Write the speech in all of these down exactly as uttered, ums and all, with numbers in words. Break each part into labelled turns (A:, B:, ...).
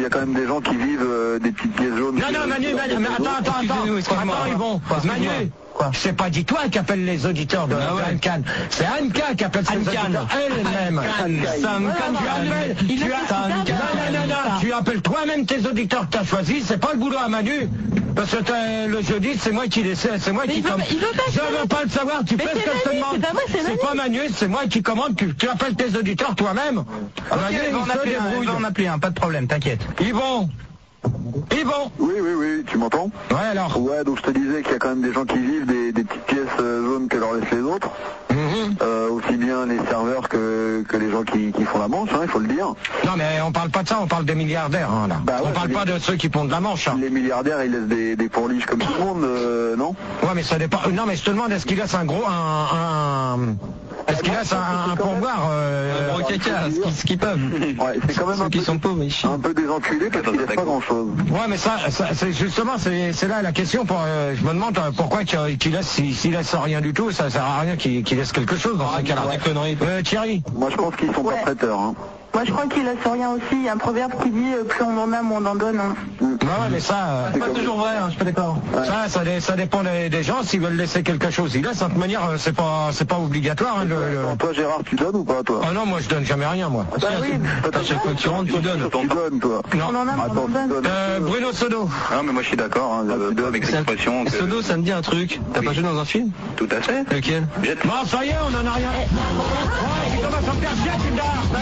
A: y a quand même des gens qui vivent euh, des petites pièces jaunes.
B: Non, non, Manu, Manu, mais attends, attends, attends, attends, ils vont. Manu, c'est pas dit toi qui appelle les auditeurs de Anne Cannes. C'est Anne Cannes qui appelle ses auditeurs elle-même. Tu appelles toi-même tes auditeurs que t'as choisis, c'est pas le boulot à Manu. Parce que le jeudi, c'est moi qui laisse, c'est moi qui commande. Je veux pas le savoir, tu fais ce que je te demande. C'est pas Manu, c'est moi qui commande, tu, tu appelles tes auditeurs toi-même.
C: Ok, on va en appeler un, pas de problème, t'inquiète.
B: Ils vont. Ils vont.
A: Oui, oui, oui, tu m'entends?
B: Ouais, alors.
A: Ouais, donc je te disais qu'il y a quand même des gens qui vivent des, des petites pièces euh, jaunes que leur laissent les autres.
B: Mm-hmm.
A: euh, aussi bien les serveurs que, que les gens qui, qui font la manche, hein, il faut le dire.
B: Non, mais on parle pas de ça, on parle des milliardaires, hein, là.
A: Bah ouais,
B: on parle
A: les...
B: pas de ceux qui font de la manche. Hein.
A: Les milliardaires, ils laissent des, des pourliches comme tout le monde, euh, non?
B: Ouais, mais ça dépend. Non, mais je te demande, est-ce qu'ils laissent un gros, un, un... Est-ce qu'il laisse un, un pourboire euh,
C: un gros caca, ce qu'ils peuvent.
A: Ouais, c'est quand même un
C: qui
A: peu,
C: sont pauvres, ils
A: un peu des enculés parce qu'ils laissent pas grand-chose.
B: Ouais, mais ça, ça c'est justement, c'est là la question. Pour, euh, je me demande euh, pourquoi qu'ils qu laissent, s'ils si laissent rien du tout, ça sert à rien qu'ils qu laissent quelque chose dans
C: ah,
B: ce cas-là. Euh, Thierry.
A: Moi, je pense qu'ils sont ouais. pas prêteurs. Hein.
D: Moi, je crois qu'il laisse rien aussi. Il y a un proverbe qui dit euh, plus on en a, moins on en donne. Hein.
B: Ouais, mais ça, euh,
C: c'est pas toujours vrai. Hein, je suis pas d'accord.
B: Ouais. Ça, ça, ça dépend des, des gens. S'ils veulent laisser quelque chose, ils laissent. De toute manière, c'est pas, c'est pas obligatoire. Hein, le, le...
A: Toi, Gérard, tu donnes ou pas, toi?
B: Ah non, moi, je donne jamais rien, moi.
D: Bah oui.
A: À chaque fois que tu rentres, tu donnes. Tu donnes, toi.
B: Non.
D: On en a,
A: Attends,
D: on en donne.
B: Euh, Bruno Sodo.
A: Ah, mais moi, je suis d'accord. Hein, ah, avec l'expression. Que...
C: Sodo, ça me dit un truc. T'as oui. pas joué dans un film?
A: Tout à fait.
C: Lequel?
B: Bon, ça y est, on en a rien. Ouais, tu commences à me faire chier, tu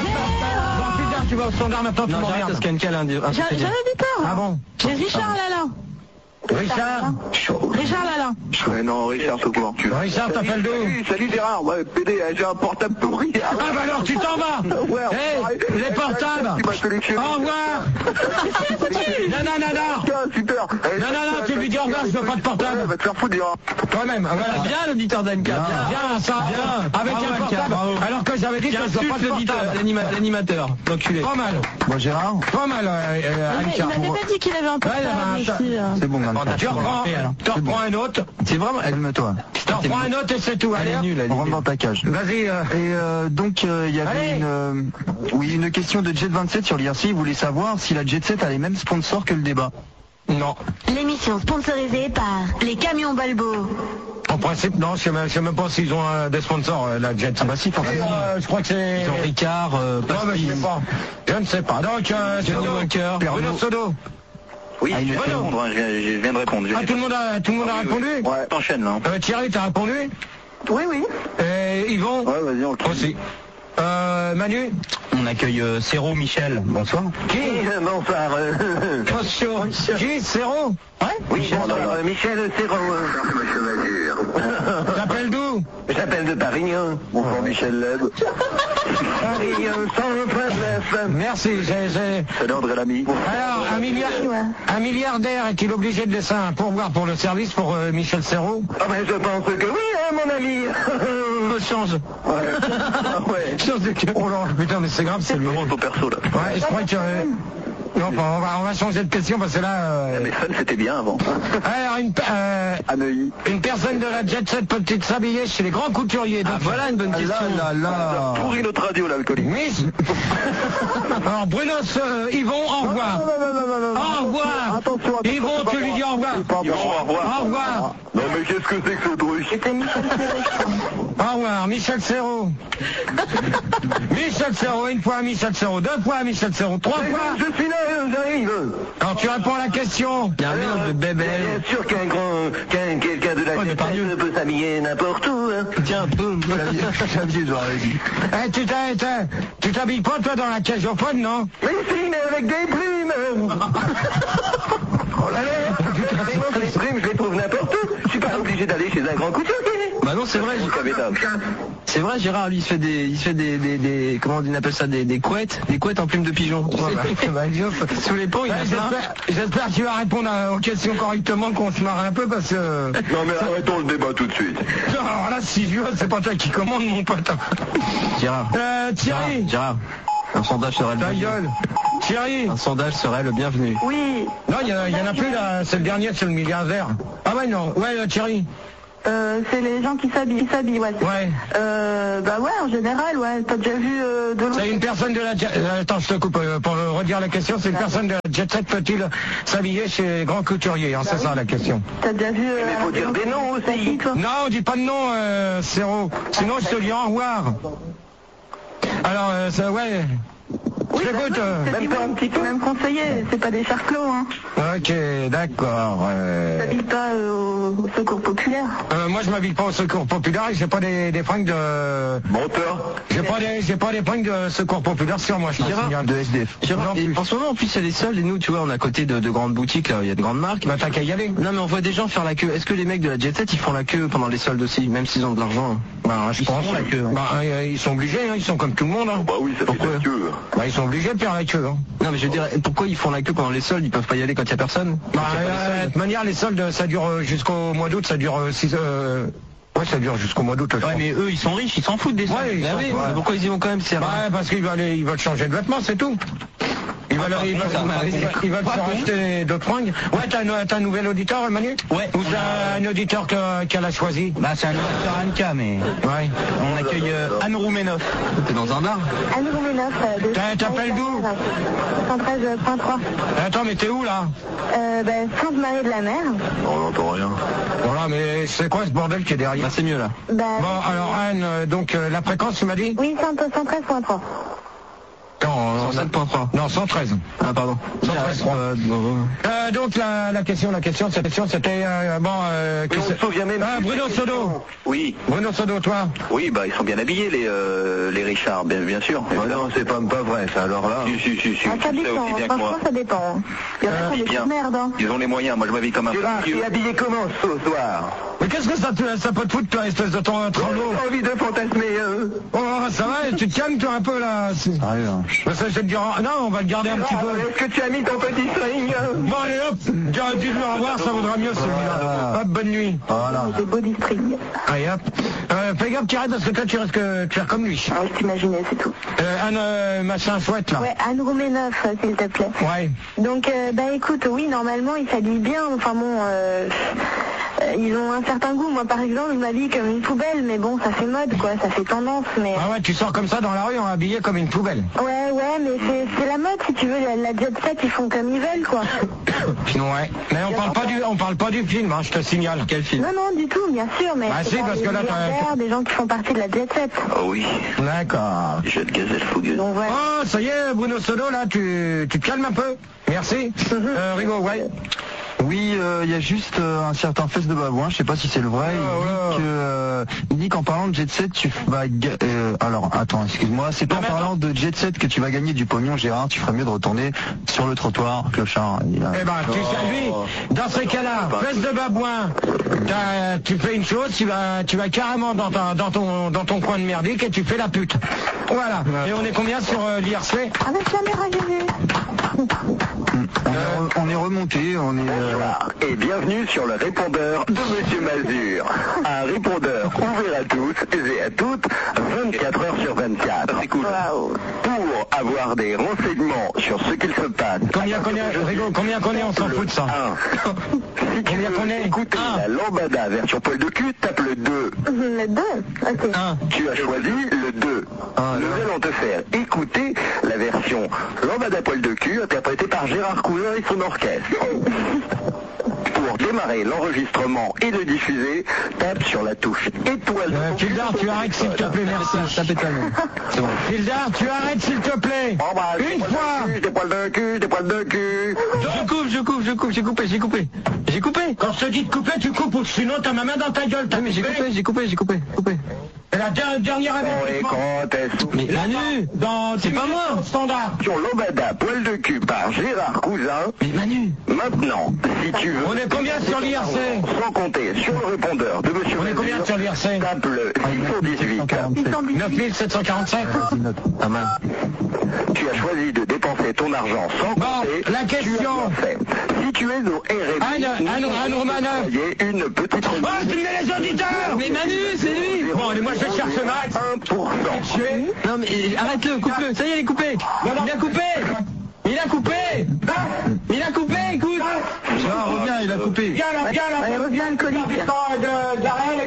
B: dors. Tu vas au standard maintenant, tu m'emmerdes.
C: J'en ai
D: dit peur.
B: Ah bon?
D: J'ai Richard là là.
B: Richard
D: Richard Lala.
A: Ouais, non, Richard tout court.
B: Richard, t'appelles d'où?
A: Salut, salut Gérard, ouais, P D, j'ai un portable pourri.
B: Ah bah alors tu t'en vas.
A: Ouais,
B: hey, les portables. Au revoir. Non, non, non, non.
A: Super.
B: Non, non, non, tu lui dis au revoir, je veux pas de portable.
A: Ouais, va te faire foutre, Gérard.
B: Toi-même, voilà.
C: Bien l'auditeur d'A N K.
B: Bien, ça. Bien. Avec un portable. Alors que j'avais dit que je veux pas de portable.
C: L'animateur. Enculé.
B: Pas mal.
A: Bon, Gérard.
B: Pas mal,
D: Anne K. Il m'avait pas dit qu'il avait un portable.
A: C'est bon,
B: tu reprends, tu reprends un autre.
C: C'est vraiment.
A: Calme-toi.
B: Tu reprends un autre et c'est tout.
C: Elle est nulle, elle est
A: on rentre dans ta cage.
B: Vas-y. Euh...
A: Et euh, donc, il euh, y avait Allez. une, euh, oui, une question de Jet vingt-sept sur l'I R C. Il voulait savoir si la Jet set a les mêmes sponsors que le débat.
B: Non.
E: L'émission sponsorisée par les camions Balbo.
B: En principe, non, je sais même, je sais même pas s'ils ont euh, des sponsors, euh, la Jet.
A: Ah bah si, forcément.
B: Euh, je crois que c'est...
C: Ils ont Ricard, euh,
B: non, mais je sais pas. Je ne sais pas. Donc, euh,
C: Johnny Walker,
B: Bruno Sodo.
A: Oui, ah, je, viens de répondre, je, viens, je viens de répondre.
B: Ah, tout le monde a, tout le monde a répondu?
A: Ouais, t'enchaînes là.
B: Euh, Thierry, t'as répondu?
D: Oui, oui.
B: Et Yvon?
A: Ouais, vas-y, on
B: aussi. Euh, Manu?
C: On accueille euh, Céro Michel. Bonsoir.
A: Qui? Bonsoir. Euh...
B: Bonsoir. Qui? Céro?
A: Ouais? Oui, bonsoir. Euh, Michel Céro.
B: T'appelles d'où?
A: J'appelle de Paris. Hein. Bonsoir, oh. Michel Leb. Paris, cent vingt-neuf.
B: Merci, j'ai...
A: Salut André Lamy.
B: Alors, un, milliard... un milliardaire est-il obligé de laisser un pourboire pour le service pour euh, Michel Serrault?
A: Ah ben, je pense que oui, hein, mon ami.
B: Change.
A: Ouais. Ah ouais.
B: Change de cœur. Oh là, putain, mais c'est grave, c'est
A: le moment au perso, là.
B: Ouais, je crois que... Euh... Non, on va, on va changer de question parce que là... Euh...
A: Mais fun, c'était bien avant.
B: Alors, une, euh, une personne de la Jet Set peut-il s'habiller chez les grands couturiers? Donc,
C: ah, voilà une bonne
B: ah,
C: question.
B: Là, là, là.
A: Pourri notre radio, l'alcoolique.
B: Miss. Alors, Bruno, euh, Yvon, au revoir.
A: Non, non, non, non, non,
B: au revoir.
A: Attention, attention.
B: Yvon, tu lui dis au revoir.
A: Yvon, au revoir.
B: Au revoir.
A: Non, mais qu'est-ce que c'est que ce truc?
D: C'était Michel Serrault.
B: Au revoir, Michel Serrault. Michel Serrault, une fois Michel Serrault, deux fois Michel Serrault, trois fois.
A: Je suis là, j'arrive.
B: Quand tu réponds à la question.
C: Il y a un mélange de bébé.
A: Bien sûr qu'un grand, qu'un quelqu'un de la
C: oh,
A: ne peut s'habiller n'importe où. Hein.
C: Tiens, boum.
A: Xavier, j'aurais dit.
B: Eh, tu t'habilles, tu t'habilles pas toi dans la cage au fun, non?
A: Mais si, mais avec des plumes. Oh là là. Les plumes, je les trouve n'importe où. Je suis pas obligé d'aller chez un grand couturier.
C: Bah non, c'est vrai. C'est vrai, Gérard, lui, il se fait des, il se fait des, des, des comment on appelle ça, des, des couettes, des couettes en plumes de pigeon. Ouais, bah, bah, sous les ponts, il y a plein.
B: J'espère que tu vas répondre aux questions correctement, qu'on se marre un peu parce que...
A: Non mais arrêtons le débat tout de suite.
B: Alors là, si je veux, c'est pas toi qui commande, mon pote.
C: Gérard.
B: Euh, Thierry.
C: Gérard. Un sondage serait le
B: bienvenu. Ta gueule. Thierry.
C: Un sondage serait le bienvenu.
D: Oui.
B: Non, il y, y en a plus là, c'est le dernier, c'est le milliardaire. Ah ouais, non. Ouais, Thierry.
D: Euh, c'est les gens qui s'habillent, s'habillent, ouais.
B: Ouais.
D: Euh, bah ouais, en général, ouais. T'as déjà vu euh, de l'eau.
B: C'est une personne de la jet... Attends, je te coupe euh, pour redire la question. C'est une personne de la jet set peut-il s'habiller chez Grand Couturier, hein, c'est ça la question.
D: T'as déjà vu... Euh,
A: Mais faut dire des noms aussi.
D: toi.
B: Non, on dit pas de nom, euh, Céro. Sinon, je te dis au revoir. Alors, euh, ça, ouais...
D: Oui, bah
B: Écoute,
D: ouais,
B: euh,
D: même pas un petit peu, même conseillé, c'est pas des charclos, hein.
B: Ok, d'accord. Euh...
D: T'habites pas euh, au, au secours populaire.
B: Euh, moi, je m'habille pas au secours populaire et j'ai pas des, des fringues de...
A: Menteur.
B: J'ai pas des, j'ai pas des fringues de secours populaire sur moi, je te signale.
C: De S D F. Gérard, et en ce moment, en plus, elle est seule et nous, tu vois, on est à côté de, de grandes boutiques, là, il y a de grandes marques.
B: Bah, t'as qu'à y aller.
C: Non, mais on voit des gens faire la queue. Est-ce que les mecs de la Jet Set, ils font la queue pendant les soldes aussi, même s'ils ont de l'argent?
B: Bah, je
C: Ils
B: pense.
C: font la queue, hein.
B: Bah, euh, ils sont obligés, hein, ils sont comme tout le monde, hein.
A: Bah oui, ça fait
C: Pourquoi
A: la queue.
B: Bah, ils sont obligés de faire la queue, hein.
C: Non, mais je veux dire, pourquoi ils font la queue pendant les soldes? Ils peuvent pas y aller quand il y a personne?
B: Bah, euh, de toute manière, les soldes, ça dure euh, jusqu'au mois d'août, ça dure six euh... Ouais, ça dure jusqu'au mois d'août. je
C: Ouais,
B: pense.
C: mais eux, ils sont riches, ils s'en foutent des soldes.
B: Ouais, ils
C: Bah
B: s'en
C: oui,
B: foutent, ouais.
C: pourquoi ils y vont quand même? C'est
B: Ouais, parce qu'ils veulent, ils veulent changer de vêtements, c'est tout. Ils veulent, ils veulent, ils veulent, ils veulent se racheter d'autres fringues. Ouais, t'as un, t'as un nouvel auditeur, Manu?
C: Ouais.
B: Ou t'as un auditeur que- qu'elle a choisi?
C: Bah, c'est un auditeur Anka, mais
B: Ouais.
C: on accueille euh, Anne Roumenoff. T'es dans un bar?
D: Anne Roumenoff, euh, de...
B: T'as- T'appelles d'où?
D: cent treize point trois.
B: Attends, mais t'es où, là?
D: Euh, ben, Sainte-Marie-de-la-Mer.
A: On n'entend rien.
B: Voilà, mais c'est quoi ce bordel qui est derrière?
C: Bah, c'est mieux, là.
D: Bah,
B: Bon, alors, Anne, euh, donc, euh, la fréquence, tu m'as dit?
D: oui, cent treize point trois.
B: Non,
C: cent sept point trois.
B: Non, cent treize.
C: Ah, pardon.
B: cent treize.
C: Euh, non.
B: Euh, donc la, la question, la question, cette question, c'était euh, bon. Euh,
A: Mais on se souvient même
B: Ah,
A: plus
B: Bruno
A: des
B: Sodo.
A: questions. Oui.
B: Bruno Sodo, toi.
A: Oui, bah ils sont bien habillés les euh, les Richards, bien, bien sûr.
C: Ah non, c'est pas, pas vrai, ça, alors là.
A: Si, si, si, si,
D: Ah, ça
A: tu sais
D: dépend,
A: aussi bien que
D: franchement,
A: moi.
D: ça dépend. Il y en a qui ont des
A: bien.
D: coups de merde, hein.
A: Ils ont les moyens, moi je m'habille comme un
B: Gérard,
A: vieux.
B: tu es
A: habillé comment ce soir?
B: Mais qu'est-ce que ça te, ça peut te foutre, toi, espèce de ton trollo?
A: J'ai envie de fantasmer. Euh...
B: Oh, ça va, tu te calmes, toi, un peu, là. C'est-
C: Sérieux, hein.
B: Parce que je vais te dire, non, on va le garder un petit
A: Ah,
B: peu.
A: est-ce que tu as mis ton petit string?
B: Bon, allez, hop, dis- dis-le au revoir, ça vaudra mieux, celui-là.
C: Voilà.
B: Hop, bonne nuit.
C: Voilà.
D: Des body string.
B: Allez, hop. Euh, fais gaffe, tu arrêtes, parce que toi, tu restes que, tu es comme lui.
D: Ah, je t'imaginais, c'est tout.
B: Euh, Anne, euh, machin chouette, là.
D: Ouais, Anne Roumenoff, euh, s'il te plaît.
B: Ouais.
D: Donc, euh, bah écoute, oui, normalement, ils s'habillent bien. Enfin bon, euh, euh, ils ont un certain goût. Moi, par exemple, je m'habille comme une poubelle, mais bon, ça fait mode, quoi. Ça fait tendance, mais...
B: Ah ouais, tu sors comme ça dans la rue, on est habillé comme une poubelle.
D: Ouais, ouais, mais c'est c'est la mode, si tu veux. La, la jet set, ils font comme ils veulent, quoi.
B: Ouais. Mais on parle pas du, on parle pas du film, hein, je te signale. Quel film?
D: Non, non, du tout, bien sûr, mais...
B: Bah
D: c'est
B: si,
D: pas
B: parce
D: des
B: que là, t'as-
D: milliardaires, des gens qui font partie de la jet set.
A: Oh oui,
B: D'accord.
A: jeune gazelle fougueuse.
D: Donc, voilà.
B: Oh, ça y est, Bruno Sodo, là, tu, tu te calmes un peu. Merci. Euh, Rigo, ouais.
C: Oui, il euh, y a juste euh, un certain fesse de babouin, je sais pas si c'est le vrai. Il
B: Oh,
C: dit
B: oh.
C: que, euh, il dit qu'en parlant de jet set, tu vas. ga- Euh, alors, attends, excuse-moi, c'est pas
B: Non,
C: en
B: mais
C: parlant de jet set que tu vas gagner du pognon, Gérard. Tu ferais mieux de retourner sur le trottoir, clochard. Il a-
B: Eh ben, tu sais, lui, dans ces cas-là, fesse de babouin, t'as- tu fais une chose, tu vas, tu vas carrément dans, ta- dans, ton, dans ton coin de merdique et tu fais la pute. Voilà. Et on est combien sur euh, l'I R C?
D: Avec la mère à Jésus.
C: On, est re- on est remonté, on est. euh,
A: Bonsoir et bienvenue sur le répondeur de Monsieur Mazur. Un répondeur ouvert à tous et à toutes, vingt-quatre heures sur vingt-quatre.
D: Waouh.
A: Pour avoir des renseignements sur ce qu'il se passe.
B: Combien qu'on est, Rigo, combien qu'on est, on s'en fout de ça.
A: un. Si tu
B: Combien qu'on
A: veux
B: est
A: écouter
B: Un.
A: la lambada version poil de cul, tape le deux.
D: Le deux. Ok.
B: Un.
A: Tu as choisi le deux.
C: Ah,
A: Nous
C: là.
A: allons te faire écouter la version lambada poil de cul interprétée par Gérard Cousin et son orchestre. Pour démarrer l'enregistrement et le diffuser, tape sur la touche étoile. de
B: Euh,
A: ton
B: Fildar,
A: cul
B: tu
A: sur
B: arrêtes s'il te
A: téléphone.
B: plaît, merci.
C: Tapez ta main. C'est bon.
B: Fildar, tu arrêtes s'il te plaît.
A: Bon, bah, j'ai
B: Une
A: des poils de
B: fois.
A: cul, Des poils de cul, des poils de cul.
C: Je coupe, je coupe, je coupe, j'ai coupé, j'ai coupé. J'ai coupé.
B: Quand je te dis de couper, tu coupes, ou sinon t'as ma main dans ta gueule. T'as
C: Ah, mais j'ai
B: coupé.
C: coupé, j'ai coupé, j'ai coupé, coupé.
B: Et la der- dernière
A: Bon, et
B: avertissement.
A: quand est-ce
C: Mais Manu,
B: Dans
C: c'est pas moi.
B: Standard.
A: sur lambada poil de cul par Gérard Cousin.
C: Mais Manu.
A: Maintenant, si tu veux...
B: On est combien sur l'I R C?
A: Sans compter sur le répondeur de Monsieur
B: On est combien
A: Mazur,
B: sur l'I R C?
A: tape le six cent dix-huit.
B: neuf mille sept cent quarante-cinq.
C: Pas mal.
A: Tu as choisi de dépenser ton argent sans
B: Bon,
A: compter.
B: la question.
A: Tu as bien fait. Si tu es au R M I,
B: Anne- Anne- Anne Romanoff.
A: une petite
B: Oh, tu mets les auditeurs.
C: Mais Manu, c'est lui.
B: Bon, allez, moi je cherche Max.
A: un pour cent.
B: Tu es
C: Non mais arrête-le, coupe-le. Ça y est, il est coupé. Il a coupé. Il a coupé. Il a coupé, écoute. Gérard, reviens, il a coupé.
B: Viens là, viens là.
D: Allez, reviens, alcoolique.
B: De Garel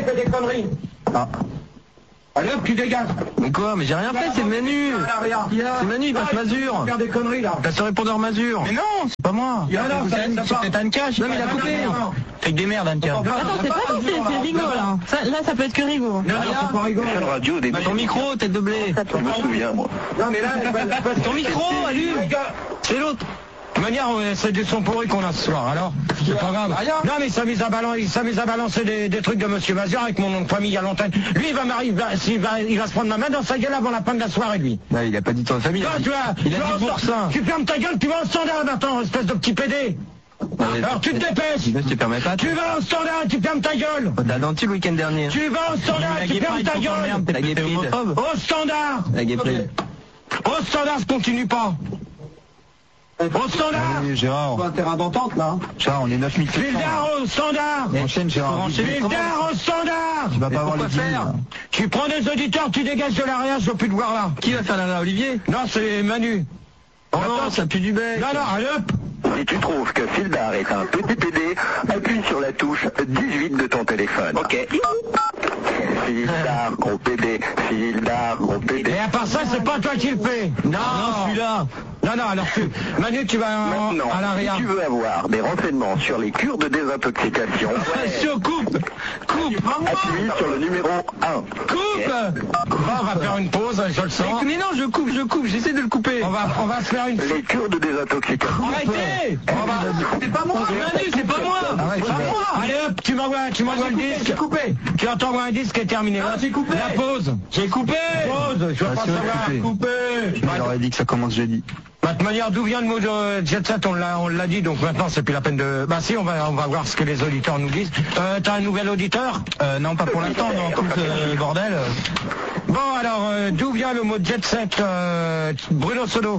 B: Ah. Allez hop, tu dégages.
C: Mais quoi? Mais j'ai rien fait, c'est Manu. C'est Manu, il passe Mazur.
B: Faire des conneries là.
C: T'as ce répondeur Mazur.
B: Mais non, c'est pas moi.
C: Il y a c'est peut-être Anka. Non mais il a coupé. Fais que des merdes Anka.
D: Attends, c'est pas bon, c'est Rigo là. Ça, là, ça peut être que Rigo.
B: Non, non, c'est pas Rigo.
A: Quelle radio des
C: Ton micro, tête de blé.
A: Je me souviens, moi.
B: Non, mais là,
C: Ton micro, allume. C'est l'autre.
B: De toute manière, c'est du son pourri qu'on a ce soir, alors c'est pas grave. Non mais il s'amuse à balancer, il s'amuse à balancer des, des trucs de Monsieur Mazur avec mon nom de famille à l'antenne. Lui il va m'arriver, il va, il va se prendre ma main dans sa gueule avant la fin de la soirée lui.
C: Non, il a pas dit ton famille.
B: Non, tu vois,
C: il a dit pour ça.
B: Tu fermes ta gueule, tu vas au standard maintenant, espèce de petit pédé. Alors tu te dépêches.
C: Je te permets pas.
B: Tu vas au standard et tu fermes ta gueule.
C: T'as denti le week-end dernier.
B: Tu vas au standard et tu fermes ta gueule.
C: La guépride.
B: Au standard.
C: La guépride.
B: Au standard, je continue pas. Au standard.
C: Allez, Gérard.
B: On va un terrain d'entente là.
C: Gérard, on est neuf mille.
B: Vildar au standard.
C: Enchaîne Gérard.
B: Vildar au standard.
C: Tu vas pas avoir le faire.
B: Tu prends des auditeurs, tu dégages de l'arrière, je veux plus te voir là.
C: Qui va faire la Olivier?
B: Non, c'est Manu.
C: Oh non, ça pue du bec.
B: Non, non, allez hop.
A: Si tu trouves que Vildar est un petit P D, appuie sur la touche dix-huit de ton téléphone. Ok. Vildar, gros P D. Vildar, gros P D.
B: Et à part ça, c'est pas toi qui le fais. Non,
C: non celui-là.
B: Non, non, alors tu... Manu, tu vas en,
A: Maintenant,
B: à l'arrière.
A: si tu veux avoir des renseignements sur les cures de désintoxication,
B: Sur coupe. Coupe.
A: appuie sur le numéro un.
B: Coupe. Bon, on va faire une pause, je le sens.
C: Mais non, je coupe, je coupe, j'essaie de le couper.
B: On va, on va se faire une...
A: Les cures de désintoxication.
B: Arrêtez. On va... C'est pas moi. Manu, c'est pas moi.
C: Arrête,
B: C'est pas moi. Allez hop, tu m'envoies, tu m'envoies le disque. J'ai coupé. Tu entends un disque qui est terminé.
C: Ah, j'ai coupé.
B: La pause. J'ai coupé. Pause. Je veux pas savoir. Coupé.
C: Il aurait dit que ça commence jeudi.
B: De toute manière, d'où vient le mot de jet set, on l'a, on l'a dit, donc maintenant c'est plus la peine de... Bah si, on va, on va voir ce que les auditeurs nous disent. Euh, t'as un nouvel auditeur?
C: Euh, non, pas pour l'instant, non, tout ce bordel.
B: Bon, alors, euh, d'où vient le mot jet set, euh, Bruno Solo?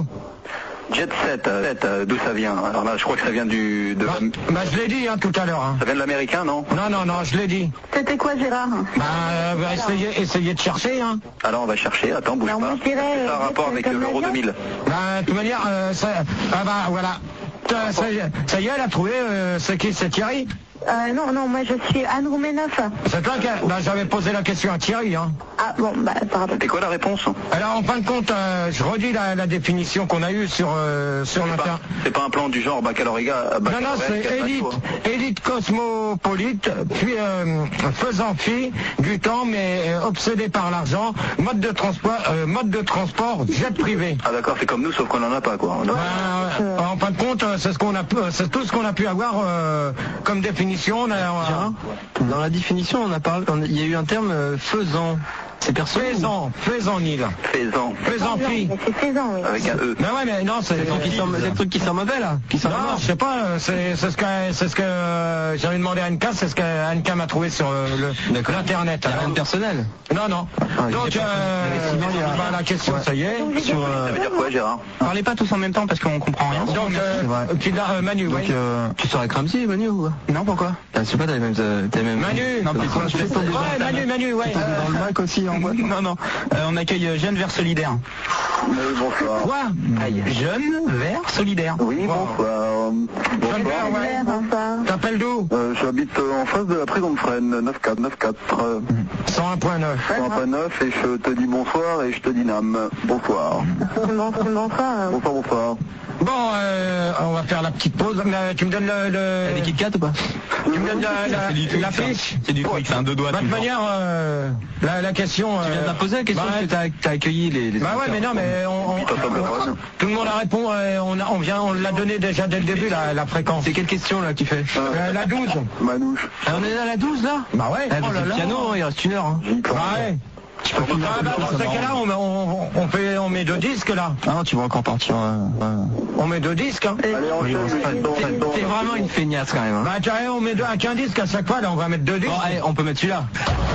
A: Jet set, euh, euh, d'où ça vient? Alors là, je crois que ça vient du... De...
B: Bah, bah je l'ai dit hein, tout à l'heure. Hein.
A: Ça vient de l'américain, non?
B: Non, non, non, je l'ai dit.
D: C'était quoi, Gérard?
B: Bah, euh, bah essayez, essayez de chercher, hein.
A: Alors on va chercher, attends, bouge
D: Alors,
A: pas.
D: moi, je dirais,
A: C'est un
D: euh,
A: rapport avec
D: comme
A: l'euro
D: l'avion.
A: deux mille.
B: Bah, de toute manière, euh, ça... Ah bah, voilà. Ça, ça, ça y est, elle a trouvé, euh, c'est qui? C'est Thierry?
D: Euh, non, non, moi je suis Anne Roumenoff.
B: C'est toi qui... Bah, j'avais posé la question à Thierry, hein.
D: Ah bon, bah pardon.
A: C'était quoi la réponse?
B: Alors, en fin de compte, euh, je redis la, la définition qu'on a eue sur, euh, sur
A: C'est
B: l'inter...
A: pas, c'est pas un plan du genre baccalauréat.
B: Non, non, c'est élite, élite cosmopolite, puis euh, faisant fi du temps, mais euh, obsédé par l'argent, mode de transport, euh, mode de transport, jet privé.
A: Ah d'accord, c'est comme nous, sauf qu'on en a pas, quoi.
B: Ben, euh, en fin de compte, euh, c'est ce qu'on a, pu- c'est tout ce qu'on a pu avoir euh, comme définition. On a, on a-
C: Dans la définition, on a parlé, on- il y a eu un terme euh, faisant. C'est perso.
B: Faisan, faisan Nil,
A: Faisan.
B: faisan fi.
D: Mais c'est Faisan, oui.
A: Avec un E.
B: Mais ouais, mais non, c'est
C: C'est le truc qui sent- c'est le truc qui sent mauvais là. Qui sent
B: Non,
C: mauvais.
B: je sais pas, euh, c'est c'est ce que c'est ce que euh, j'avais demandé à Anka, c'est ce que Anka m'a trouvé sur euh, le l'internet.
C: Il y a rien de personnel.
B: Non, non.
C: Ah,
B: Donc,
C: il est pas-
B: euh,
C: sinon, il y a-
B: bah, la question, ça y est.
C: Sur, euh,
A: Ça veut dire quoi, Gérard?
C: Parlez pas tous en même temps parce qu'on comprend rien.
B: Donc, euh, tu l'as, euh, Manu,
C: Donc,
B: oui.
C: euh, tu seras avec Ramsey, Manu ou quoi? Non, pourquoi? Je sais pas, t'as les mêmes, euh, t'as les mêmes.
B: Manu.
C: Non, mais quoi, je fais tomber.
B: Ouais, Manu, Manu, ouais.
C: Dans le bac aussi en boîte. Non, non. Euh, on accueille Jeunes Verts Solidaires.
A: Oui, bonsoir.
B: Quoi?
C: Jeunes Verts Solidaires.
A: Oui, bonsoir.
B: Jeune Vert, ouais.
D: Bonsoir.
B: T'appelles d'où?
A: Euh, J'habite euh, en face de la prison de Fresnes, neuf quatre neuf quatre. Euh,
B: cent un point neuf.
A: cent un point neuf et je te dis bonsoir et je te dis Nam. Bonsoir.
D: Bon, bonsoir.
A: Bonsoir, bonsoir.
B: Bon, euh, on va faire la petite pause. Mais tu me donnes le... le...
C: T'as des Kit Kat ou pas?
B: Tu me donnes la, la, la fiche?
C: C'est du quick, c'est un deux doigts.
B: Bah, de toute manière, euh, la, la question...
C: Tu viens de
B: euh,
C: la poser la question
B: bah,
C: parce que t'as t'as accueil les, les
B: Bah ouais, mais non, mais on, on-
A: Putain, ça me rend.
B: tout le monde a répondu, euh, on, a- on vient, on l'a donné déjà dès le début, la, la fréquence.
C: C'est quelle question là que tu fais?
B: Euh, la douze.
A: Manouche.
C: Ah, on est à la douze là?
B: Bah ouais.
C: Ah, bah, c'est le piano, il reste une heure. Hein.
B: Bah ouais. Ah, bah, dans ce cas-là, on, on, on, fait, on met deux disques là.
C: Ah non, tu vas encore partir. euh, ouais.
B: On met deux disques. Hein.
A: Allez, on
C: T'es t'es vraiment une feignasse quand même. Hein.
B: Bah tiens, on met deux, avec un disque à chaque fois, là on va mettre deux disques.
C: Bon, allez, on peut mettre celui-là.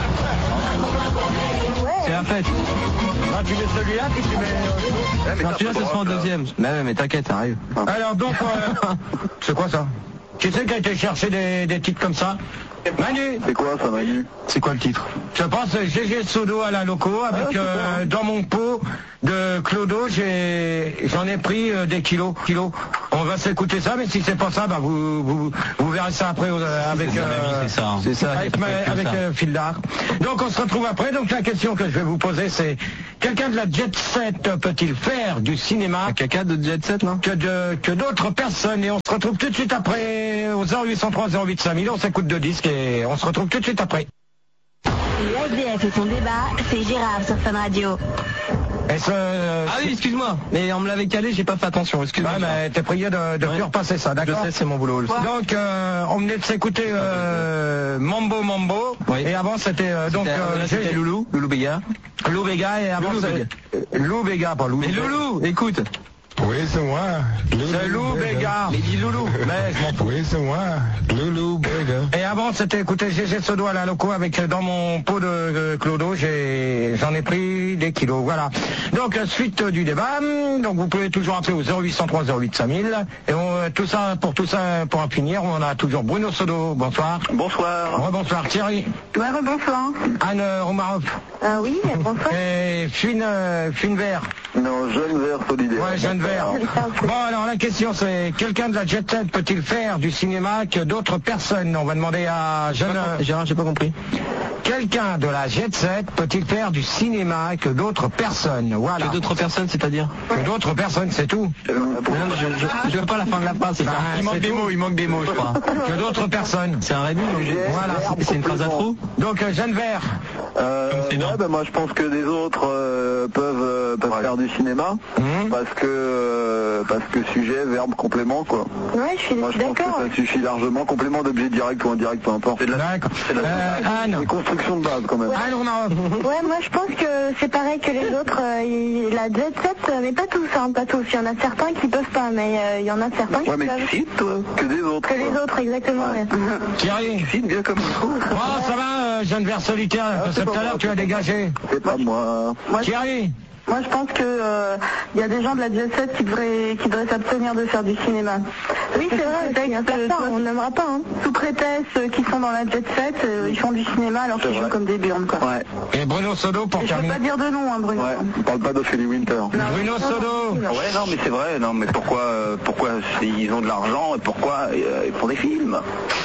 C: C'est la fête.
B: Bah, tu mets celui-là, puis tu mets...
C: Non, celui-là, ça sera en deuxième. Mais ouais, mais t'inquiète, ça arrive.
B: Alors donc, euh, c'est quoi ça? Tu sais qu'il a été chercher des, des titres comme ça? Manu.
A: C'est quoi ça, Manu?
C: C'est quoi le titre?
B: Je pense G G Sodo à la loco avec
A: Ah,
B: euh, dans mon pot de Clodo, j'ai j'en ai pris euh, des kilos, kilos. On va s'écouter ça, mais si c'est pas ça, bah vous vous, vous verrez ça après euh, avec euh,
C: c'est ça, hein. C'est ça,
B: avec, ma, avec euh, Phil Dart. Donc on se retrouve après. Donc la question que je vais vous poser, c'est quelqu'un de la jet set peut-il faire du cinéma?
C: Caca de jet set, non?
B: Que de que d'autres personnes. Et on se retrouve tout de suite après au zéro huit cent trois zéro huit cinq mille. On s'écoute deux disques et on se retrouve tout de suite après.
E: L'A S D F et son débat, c'est Gérard sur Fun Radio.
B: Et ce, euh,
C: Ah oui, excuse-moi, mais on me l'avait calé, j'ai pas fait attention, excuse-moi.
B: Ouais, mais t'es prié de, de
C: Ouais.
B: plus repasser ça, d'accord?
C: Je sais, c'est mon boulot.
B: Donc, euh, on venait de s'écouter euh, Mambo Mambo,
C: Oui.
B: et avant c'était euh, donc
C: C'était-
B: euh,
C: là, c'était
B: j'ai-
C: Loulou, Loulou Béga.
B: Lou Béga, et avant
C: Lou
B: c'est-
C: Béga.
B: euh, Lou Béga, pas Lou.
C: Mais Loulou, écoute.
F: Oui, c'est moi.
B: C'est Lou Béga.
C: Mais dis Loulou.
B: Mais je m'en fous.
F: Oui, c'est moi. Loulou Béga.
B: Et avant c'était écouter G G Sodo à la loco avec euh, dans mon pot de, de Clodo, j'ai j'en ai pris des kilos, voilà. Donc euh, suite euh, du débat, hum, donc vous pouvez toujours appeler au zéro huit cent trois zéro huit cinq mille. Et on, euh, tout ça pour tout ça pour en finir, on a toujours Bruno Sodo, bonsoir.
A: Bonsoir.
B: Bonsoir Thierry.
D: Ouais, bonsoir.
B: Anne euh, Romaroff.
D: Ah oui, bonsoir.
B: Et Fune euh, Fune Vert.
A: Non, jeune vert solidaire.
B: Ouais, jeune vert. Bon, alors la question c'est, quelqu'un de la jet set peut-il faire du cinéma que d'autres personnes? On va demander à jeune... euh,
C: Gérard, j'ai pas compris.
B: Quelqu'un de la jet set peut-il faire du cinéma que d'autres personnes? Voilà.
C: Que d'autres personnes, c'est-à-dire?
B: Que d'autres personnes, c'est tout.
C: Non, je, je, je veux pas la fin de la phrase, c'est
B: Bah,
C: ça. Il manque
B: c'est
C: des
B: tout.
C: mots, il manque des mots, je crois.
B: Que d'autres personnes.
C: C'est un rébut, donc
B: Voilà.
C: c'est- c'est une phrase à trop.
B: Donc, euh, jeune vert.
A: Euh,
C: c'est
A: ouais,
C: énorme.
A: bah, moi je pense que des autres euh, peuvent, euh, peuvent faire du cinéma
B: Hum.
A: parce que euh, parce que sujet, verbe, complément quoi.
D: Ouais, je suis
A: Moi je pense
D: d'accord.
A: que ça suffit largement, complément d'objet direct ou indirect, peu importe. C'est de la,
B: D'accord.
A: c'est de la-
B: Euh, Anne.
A: des constructions de base quand même.
B: Anne Romaroff.
D: Ouais, moi je pense que c'est pareil que les autres. euh, il- la jet set, euh, mais pas tous, hein, pas tous. Il y en a certains qui peuvent pas, mais euh, il y en a certains qui
A: Ouais mais
D: peuvent.
A: qui cite toi que des autres.
D: Que les
A: quoi.
D: autres, exactement. ouais.
B: Thierry.
A: Cite bien comme il faut.
B: Oh, ça va, euh, jeune vert solitaire, parce que
A: c'est
B: tout
A: pas
B: à l'heure
A: moi.
B: tu as dégagé.
A: C'est pas moi.
D: Moi, je-
B: Thierry.
D: moi, je pense que euh, il y a des gens de la jet set qui devraient qui devraient s'abstenir de faire du cinéma. Oui, c'est vrai, c'est certain, on n'aimera pas. Hein. Sous prétexte euh, qu'ils sont dans la jet set, euh, ils font du cinéma alors qu'ils
A: C'est
D: jouent
A: vrai.
D: comme des burnes, quoi.
A: Ouais.
B: Et Bruno Sodo pour
D: Et je peux
B: terminer.
D: pas dire de nom, hein, Bruno.
A: Ouais. On parle pas d'Ophélie Winter.
B: Bruno Sodo.
A: Ouais, non, mais c'est vrai, non, mais pourquoi, euh, pourquoi ils ont de l'argent et pourquoi euh, ils font des films?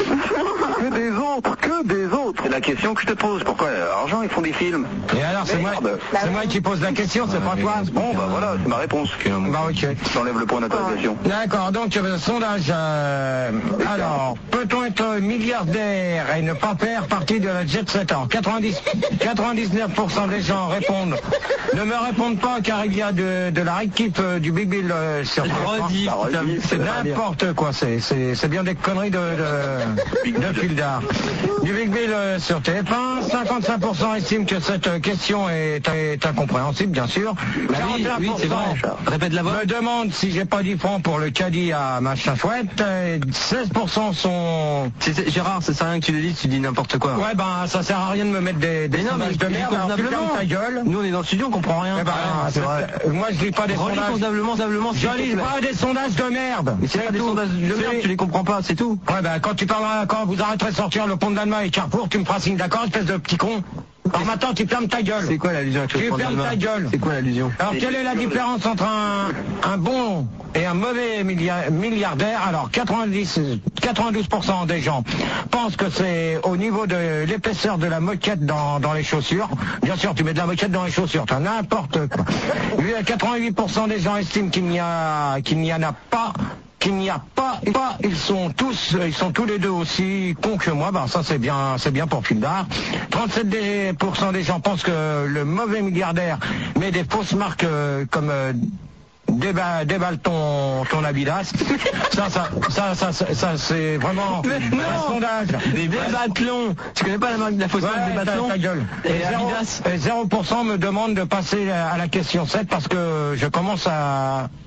A: Que des autres, que des autres. C'est la question que je te pose. Pourquoi euh, l'argent ils font des films?
B: Et alors, c'est moi,
A: Merde.
B: c'est moi qui pose la question, c'est pas toi.
A: Bon, bah voilà, c'est ma réponse.
B: Bah ok.
A: J'enlève le point d'interrogation.
B: D'accord, donc euh, sondage. euh, alors, peut-on être milliardaire et ne pas faire partie de la jet set? Alors, quatre-vingt-dix, quatre-vingt-dix-neuf pour cent des gens répondent. Ne me répondent pas car il y a de, de la rééquipe euh, du Big Bill euh, sur T F un.
C: Redis, putain,
B: C'est n'importe quoi, c'est, c'est, c'est bien des conneries de, de, de fil d'art. Du Big Bill euh, sur T F un, cinquante-cinq pour cent estiment que cette euh, question est, est incompréhensible, bien sûr.
C: Bah oui, oui, c'est vrai. Répète la voix.
B: Me demande si j'ai pas dix francs pour le caddie à machin chouette. Et seize pour cent sont...
C: C'est- c'est- Gérard, ça sert à rien que tu le dises, tu dis n'importe quoi.
B: Ouais, ben, ça sert à rien de me mettre des, des
C: Mais non, mais
B: sondages de merde, alors tu fermes ta gueule.
C: Nous, on est dans le studio, on comprend rien.
B: Eh ben,
C: Ah, c'est vrai.
B: c'est- moi, je lis pas des
C: Relis
B: sondages.
C: convenablement, convenablement, s'il
B: Je
C: te
B: lis
C: plaît.
B: pas des sondages de merde.
C: Mais c'est pas des
B: tout.
C: sondages de
B: C'est-
C: merde, tu les comprends pas, c'est tout.
B: Ouais, ben, quand tu parleras, quand vous arrêterez de sortir le pont de l'Allemagne et Carrefour, tu me feras signe d'accord, espèce de petit con. Alors maintenant, tu fermes ta gueule.
C: C'est quoi l'allusion avec le
B: Tu
C: point de
B: fermes
C: la
B: ta
C: main
B: gueule.
C: C'est quoi l'allusion?
B: Alors, quelle est la différence entre un, un bon et un mauvais milliard- milliardaire? Alors, quatre-vingt-dix, quatre-vingt-douze pour cent des gens pensent que c'est au niveau de l'épaisseur de la moquette dans, dans les chaussures. Bien sûr, tu mets de la moquette dans les chaussures, t'as n'importe quoi. quatre-vingt-huit pour cent des gens estiment qu'il n'y a, qu'il n'y en a pas. Qu'il n'y a pas, pas, ils sont tous, ils sont tous les deux aussi cons que moi. Ben ça c'est bien, c'est bien pour Phil Dart. trente-sept pour cent des gens pensent que le mauvais milliardaire met des fausses marques euh, comme euh, déba- déballe ton ton Adidas. Ça, ça, ça, ça, ça, ça, c'est vraiment un sondage.
C: Des Débathlon. Tu connais pas la marque de la fausse marque
B: Ouais,
C: Débathlon?
B: ta, ta gueule.
C: Et
B: Et zéro-
C: Adidas.
B: et zéro pour cent me demande de passer à la question sept parce que je commence à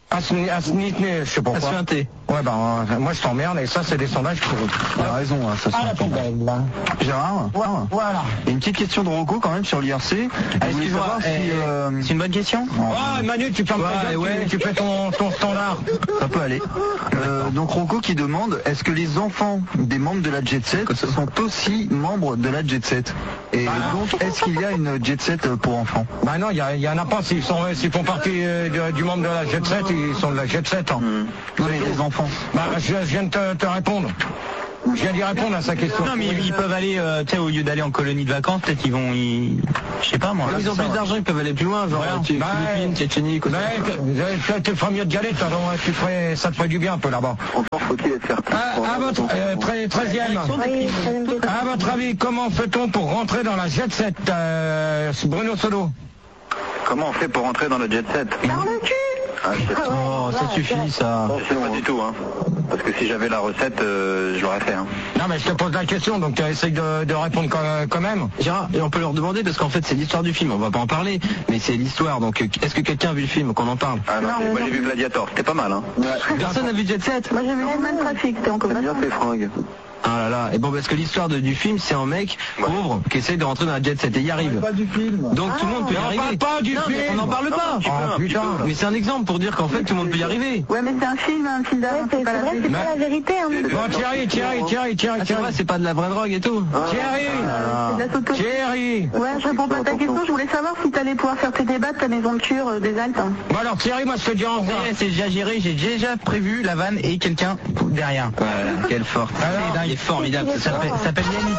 B: Asni, Asni, je sais pas quoi.
C: Assuinté.
B: Ouais, bah, euh, moi je t'emmerde et ça, c'est des sondages pour eux.
G: T'as raison, hein, ça
B: Ah, la poubelle, là.
G: Gérard,
B: Ouais, voilà.
G: il y a une petite question de Rocco quand même sur l'I R C.
C: Excuse-moi,
G: si,
C: eh,
G: euh,
C: c'est une bonne question.
B: Ouais, Manu, tu fermes ta gueule,
C: ouais.
B: tu, tu fais ton, ton standard.
G: ça peut aller. Euh, donc Rocco qui demande, est-ce que les enfants des membres de la Jet Set sont aussi membres de la Jet Set? Et
B: Bah,
G: donc, est-ce qu'il y a une Jet Set pour enfants?
B: Bah non, il y, y en a pas. S'ils sont, s'ils font partie euh, de- du membre de la Jet Set, ils sont de la Jet Set. Hein.
G: Non, mais les enfants.
B: Bah, je, je viens de te, te répondre. Je viens d'y répondre à sa question.
C: Non mais ils, ils peuvent aller, euh, tu sais, au lieu d'aller en colonie de vacances, peut-être qu'ils vont, ils... je sais pas moi.
B: Là,
C: Ils ont
B: ça,
C: plus
B: ouais.
C: d'argent, ils peuvent aller plus loin, genre
B: Voilà.
C: tu-
B: Bah,
C: Philippines, Tchétchénie, quoi.
B: Ouais, tu ferais mieux d'y aller, toi, donc, tu ferais, ça te ferait du bien un peu là-bas.
A: Encore faut-il être certain.
B: À, à votre euh, très- treizième, à votre avis, comment fait-on pour rentrer dans la Jet Set, euh, Bruno Solo?
A: Comment on fait pour rentrer dans le jet set?
D: Par le cul.
A: Ah, je sais pas.
C: Oh, ça suffit ça.
A: Je sais pas du tout, hein. Parce que si j'avais la recette, euh, je l'aurais fait, hein.
B: Non, mais je te pose la question, donc tu essayes de, de répondre quand, quand même.
C: Gérard, et on peut leur demander parce qu'en fait c'est l'histoire du film, on va pas en parler, mais c'est l'histoire, donc euh, est-ce que quelqu'un a vu le film, qu'on en parle?
A: Ah non,
D: Non,
A: j'ai-
D: mais
A: moi
D: non.
A: j'ai vu Gladiator, c'était pas mal, hein.
C: Personne n'a vu Jet Set?
D: Moi j'ai vu le même trafic, c'était en
A: J'aime bien
D: commun.
A: ces fringues.
C: Ah là là, et bon parce que l'histoire de- du film c'est un mec
A: Ouais.
C: pauvre qui essaye de rentrer dans la Jet Set et y arrive.
G: Pas du film.
C: Donc tout le monde peut y
B: Mais on
C: arriver.
B: parle pas du
C: non, mais
B: film.
C: on n'en parle pas.
A: tu peux,
B: Oh
A: un petit
B: putain.
A: peu.
C: Mais c'est un exemple pour dire qu'en fait tout le monde peut y arriver.
D: Ouais, mais c'est un film, un film d'art, c'est pas la vérité.
B: Mais-
D: C'est pas la vérité, hein. mais-
B: Bon, Thierry, Thierry, Thierry, Thierry,
C: Ah, c'est vrai,
B: Thierry.
C: c'est pas de la vraie drogue et tout.
B: Thierry,
D: C'est de la sauto.
B: Thierry.
D: Ouais, je réponds pas à ta question, je voulais savoir si t'allais pouvoir faire tes débats de ta maison de cure euh, des Alpes. hein.
B: Bon alors Thierry, moi je te dis au revoir.
C: C'est déjà géré, j'ai déjà prévu la vanne et quelqu'un derrière. Voilà, quelle forte.
B: Alors,
C: il est formidable, ça s'appelle ça s'appelle Yannick.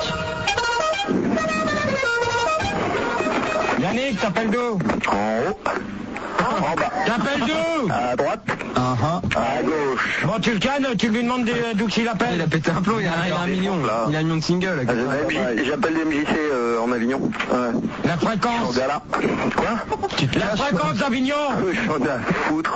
B: Yannick, t'appelles d'où?
A: En haut. En bas.
B: T'appelles d'où?
A: À droite.
C: Uh-huh.
A: À gauche.
B: Bon, tu le cannes, tu lui demandes des- d'où qu'il
C: Il
B: appelle.
C: a pété un plomb, il a, il a un million.
A: Là.
C: Il a un million de singles.
A: Ah, j'ai- M J J'appelle des M J C euh, en Avignon. Ouais.
B: La
A: Au
B: fréquence.
A: gala. Quoi?
C: Tu te
B: La
C: lâches.
B: fréquence d'Avignon.
A: J'en ai à foutre.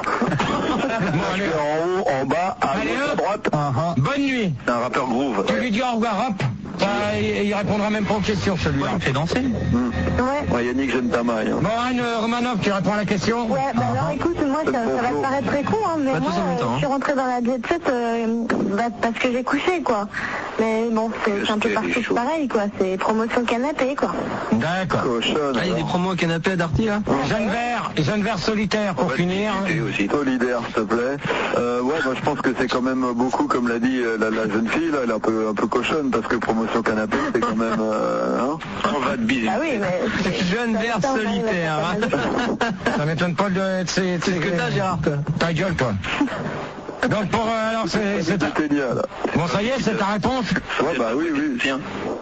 B: Bon, allez,
A: En haut, en bas, à
B: Allez,
A: gauche, à
B: hop.
A: droite.
B: bonne nuit.
A: C'est un rappeur groove.
B: Tu lui dis au revoir, hop. Ça, il, il répondra même pas aux questions, celui-là.
C: Il me fait danser.
D: Ouais.
A: Ouais, Yannick, j'aime ta maille. Hein.
B: Bon, Anne Romanov, tu réponds à la question?
D: Ouais, bah alors écoute, moi ça, ça va te paraître très con, hein, mais
C: Pas
D: moi
C: tous en même temps,
D: euh,
C: hein.
D: je suis rentrée dans la jet set euh, bah, parce que j'ai couché quoi. Mais bon, c'est c'est un peu
A: C'était
D: partout
A: chaud.
D: pareil quoi, c'est promotion canapé quoi.
B: D'accord.
A: Cochonne.
C: Ah, il y a des promos au canapé à Darty là.
B: Jeune vert, jeune vert solitaire pour
A: On va
B: finir.
A: discuter aussi. Solidaire, s'il te plaît. Euh, ouais, moi je pense que c'est quand même beaucoup, comme l'a dit euh, la, la jeune fille, là, elle est un peu, un peu cochonne, parce que promotion canapé, c'est quand même... Euh, hein, on va te biser.
D: Ah oui, mais...
C: Jeune vert
D: Ça, on arrive à
C: solitaire.
D: faire pas mal de choses.
B: Ça m'étonne pas de... C'est
C: C'est ce que t'as Gérard.
B: Ta gueule, toi. Donc pour... euh, alors, c'est... c'est ta-
A: C'est génial.
B: Bon, ça y est, c'est ta réponse?
A: Ouais, bah oui, oui. Tiens.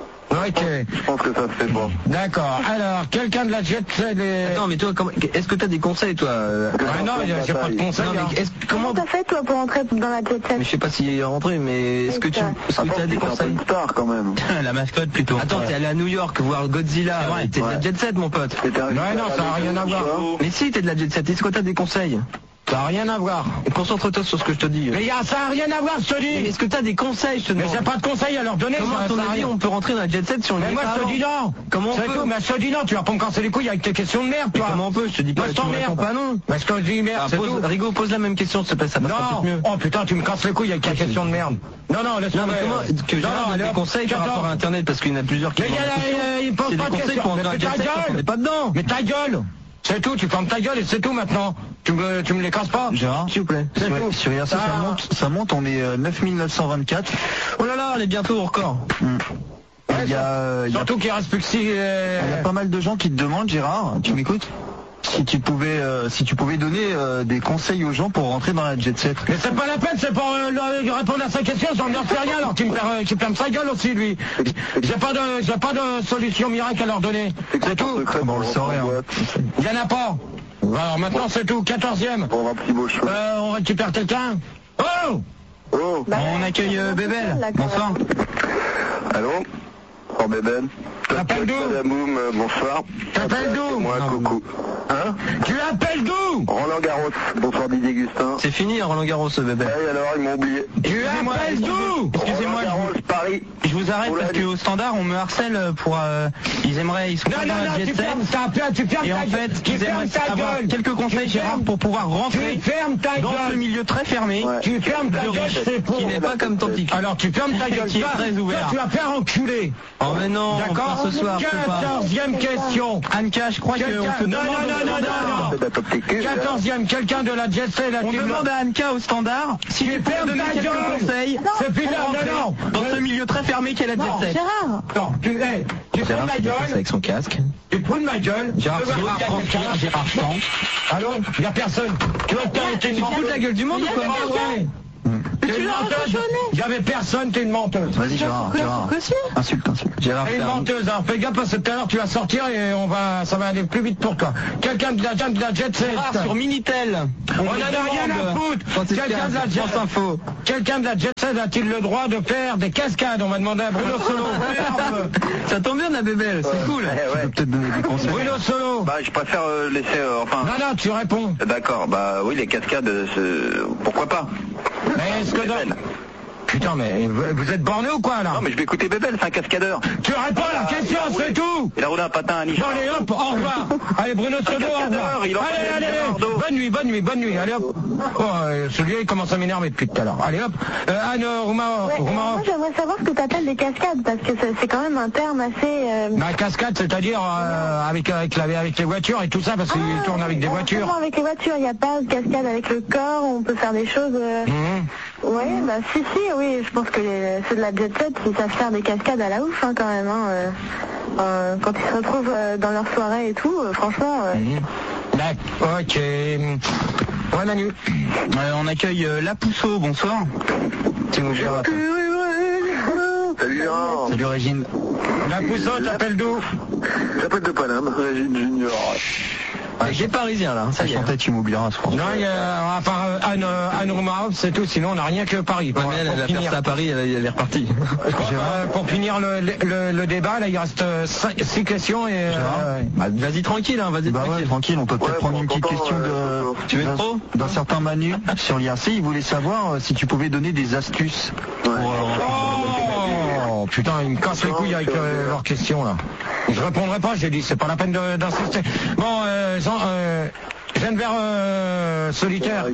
B: Ok.
A: Je pense que ça se fait pas.
B: D'accord. Alors, quelqu'un de la jet set... Les...
C: Attends, mais toi, comment- est-ce que t'as des conseils toi euh,
B: Ah non, j'ai pas de conseils.
C: Non,
B: hein.
C: mais est-ce-
D: Comment
C: comment
D: t'as fait toi pour entrer dans la jet set?
C: Mais je sais pas s'il est rentré, mais est-ce que tu est-ce que tu as des
A: C'est un peu
C: conseils?
A: une star quand même.
C: La mascotte plutôt. Attends, t'es allé à New York voir Godzilla.
B: C'est vrai.
C: T'es de la
A: Ouais.
C: jet set, mon pote.
A: C'était un-
B: Ouais, non, ça n'a rien à voir.
C: Mais si, t'es de la jet set. Est-ce que t'as des conseils?
B: Ça n'a rien à voir.
C: Concentre-toi sur ce que je te dis.
B: Mais y a, ça n'a rien à voir, je te
C: Mais
B: dis.
C: est-ce que t'as des conseils, je te
B: Mais
C: demande?
B: j'ai pas de conseils à leur donner.
C: Comment,
B: ça,
C: à ton
B: ça a
C: avis,
B: rien.
C: on peut rentrer dans la jet set si on y
B: Mais
C: est
B: moi,
C: pas
B: je te
C: avant?
B: dis non.
C: Comment on
B: C'est
C: peut?
B: tout, mais je te dis non, tu vas pas me casser les couilles avec tes questions de merde,
C: Mais
B: toi.
C: comment on peut? Je te dis pas,
B: Moi, je
C: tu me
B: t'emmerde.
C: réponds pas non.
B: Mais je te dis merde,
C: Ah,
B: c'est
C: pose-
B: tout.
C: Rigo, pose la même question, s'il te plaît, ça passera
B: Non,
C: peut-être mieux.
B: oh putain, tu me casses les couilles avec ta question de merde. Non, non, laisse
C: Non, mais comment que Gérard donne des conseils par rapport à Internet, parce qu'il y en a plusieurs qui
B: Mais il y
C: font
B: a,
C: la
B: il y a- il pose
C: C'est
B: pas
C: des
B: de
C: conseils
B: questions.
C: pour
B: Mais
C: entrer
B: fais
C: dans
B: ta
C: la jet set, on
B: gueule.
C: n'est pas dedans.
B: Mais ta gueule. C'est tout, tu fermes ta gueule et c'est tout maintenant. Tu me, tu me les casses pas.
G: Gérard,
C: S'il vous plaît.
B: C'est
G: sur,
B: tout.
G: sur I R C, ça
B: Ah.
G: monte, ça monte, on est euh, neuf mille neuf cent vingt-quatre.
C: Oh là là, on est bientôt au record.
G: Il y a, euh, il y a-
B: Surtout qu'il reste plus que six. euh,
G: il y a pas mal de gens qui te demandent, Gérard, tu m'écoutes? Si tu pouvais, euh, si tu pouvais donner euh, des conseils aux gens pour rentrer dans la jet set.
B: Mais c'est pas la peine, c'est pour euh, le- répondre à sa question, j'en ai fait rien, alors tu me perds, tu perds sa gueule aussi, lui. J'ai pas de, j'ai pas de solution miracle à leur donner. C'est tout.
G: Bon, on le saurait, hein.
B: Il y en a pas. Alors maintenant c'est tout, quatorzième.
A: Pour un petit beau cheveu.
B: Euh, on récupère quelqu'un. Oh!
A: Oh,
D: Bah,
C: On accueille euh, Bébel.
D: là, quand
C: Bonsoir.
D: même.
A: allô? Oh, Bébel.
B: T'appelles d'où?
A: Madame Boum, euh, bonsoir.
B: T'appelles d'où?
A: Moi,
C: Non,
A: coucou. Hein?
B: Tu appelles d'où?
A: Roland Garros. Bonsoir Didier Gustin.
C: C'est fini Roland Garros, bébé.
A: Ouais, alors ils m'ont oublié.
B: Tu appelles d'où?
C: Excusez-moi,
A: Roland Garros, Paris.
C: je vous arrête parce qu'au standard, on me harcèle pour... Euh, ils aimeraient... Ils sont
B: Non,
C: pas
B: non,
C: dans la
B: non,
C: jet
B: tu
C: set.
B: fermes ta, tu fermes
C: Et
B: ta
C: en
B: gueule.
C: fait,
B: Tu
C: ils
B: fermes
C: aimeraient
B: ta
C: avoir
B: gueule.
C: quelques conseils, Gérard, pour pouvoir rentrer
B: Tu fermes ta
C: dans ce
B: gueule.
C: milieu très fermé.
A: Ouais.
B: Tu fermes ta
C: de
B: gueule,
C: riche,
B: c'est pour.
C: qui n'est pas comme ton petit cul.
B: Alors tu fermes ta gueule,
C: Qui est
B: toi,
C: très ouvert.
B: toi, tu vas faire enculer.
C: Oh mais non,
B: D'accord.
C: pas ce soir, je peux pas.
B: Quatorzième question.
C: Anka, je crois qu'on
B: Quelqu'un-
C: te
B: non,
C: demande
B: non,
C: au
B: non, non,
C: standard.
B: non, non.
A: C'est de la top T Q.
B: Quatorzième, quelqu'un de la jet set.
C: On demande à Anka au standard si tu peux
B: fermes
C: donner
B: ta
C: quelques
B: gueule.
C: conseils
B: C'est plus
C: pour
B: là,
C: rentrer
B: non, non.
C: dans ce milieu très fermé qu'est la
B: Non,
C: jet set.
D: Gérard.
B: Non, tu, hey, tu fermes ma gueule.
C: avec son casque.
B: Tu te fous de ma gueule.
C: Gérard,
B: Tu veux voir
C: Gérard,
B: quelqu'un
C: Gérard, Gérard, chante.
B: Allô? Y a personne. Tu vas te t'arrêter de
C: Tu te fous de la gueule du monde ou quoi?
B: Ouais. T'es une menteuse. Il y avait personne, t'es une menteuse.
G: Vas-y Gérard, Gérard. Insulte, insulte.
C: Gérard,
B: T'es une
C: ferme.
B: menteuse, hein. Fais gaffe parce que tout à l'heure tu vas sortir et on va, ça va aller plus vite pour toi. Quelqu'un de la, de la jet set.
C: Gérard, sur Minitel.
B: On en a rien à foutre. Quelqu'un de la jet
C: France Info.
B: Quelqu'un de la jet set a-t-il le droit de faire des cascades? On va demander à Bruno Solo.
C: Ça tombe bien la bébelle, c'est cool.
A: Eh
G: Tu
A: ouais.
G: peux peut-être donner des conseils.
B: Bruno Solo.
A: Bah, je préfère euh, laisser, euh, enfin...
B: Non, non, tu réponds.
A: D'accord, bah oui, les cascades, euh, c'est- pourquoi pas?
B: Mais est-ce que dans...
A: Bébel.
B: Putain, mais vous vous êtes borné ou quoi, là?
A: Non, mais je vais écouter Bébel, c'est un cascadeur.
B: Tu réponds à la question, c'est tout.
A: Il a roulé un patin à Nice.
B: Bon, allez hop, au revoir. Allez, Bruno Solo, au revoir.
A: Il en
B: Allez,
A: fait
B: allez,
A: des
B: allez.
A: Leonardo.
B: Bonne nuit, bonne nuit, bonne nuit. Allez hop. Oh, euh, celui-là, il commence à m'énerver depuis tout à l'heure. Allez hop. Euh, Anne Roumao.
D: Ouais, euh, moi j'aimerais savoir ce que tu appelles des cascades, parce que c'est c'est quand même un terme assez... euh,
B: La cascade, c'est-à-dire euh, avec, avec, la, avec les voitures et tout ça, parce qu'il
D: ah,
B: tourne avec des
D: euh,
B: voitures.
D: comment avec les voitures, il n'y a pas de cascade avec le corps, on peut faire des choses... euh,
B: Mhm.
D: Ouais, bah si, si, oui, je pense que les- ceux de la jet set, ils savent faire des cascades à la ouf, hein, quand même, hein, euh, euh, quand ils se retrouvent euh, dans leur soirée et tout, euh, franchement... euh,
B: Mhm. D'accord, ok. Ouais, Manu.
C: Euh, on accueille euh, La Pousseau, bonsoir.
B: Tu nous géreras.
A: Salut Gérard.
C: Salut Régine.
B: La Pousseau, t'appelles d'où?
A: J'appelle de Paname, Régine Junior.
C: Ah, j'ai parisien là, ça
G: Ça
C: y est.
G: chantait, tu m'oublieras, je pense.
B: Non, il y a, à part euh, Anne, euh, Anne Roumao, c'est tout, sinon on n'a rien que Paris.
C: Ouais,
B: Pour,
C: mais elle,
B: pour
C: elle a
B: finir,
C: fait ça à Paris, elle, elle est repartie.
B: Euh, pour finir le, le, le débat, là, il reste euh, cinq, six questions et... euh,
C: Bah, vas-y tranquille, hein, vas-y
G: Bah ouais,
C: tranquille.
G: tranquille, on peut peut-être
A: Ouais,
G: prendre
A: bon,
G: une petite
A: content,
G: question
A: euh,
G: de...
C: Tu veux
G: d'un-
C: trop
G: D'un certain Manu sur l'I R C, il voulait savoir euh, si tu pouvais donner des astuces pour... euh,
B: Oh, putain, ils me cassent les couilles avec euh, leurs questions, là. Je répondrai pas, j'ai dit, c'est pas la peine de- d'insister. Bon, euh, Jean, euh, Geneviève euh, solitaire.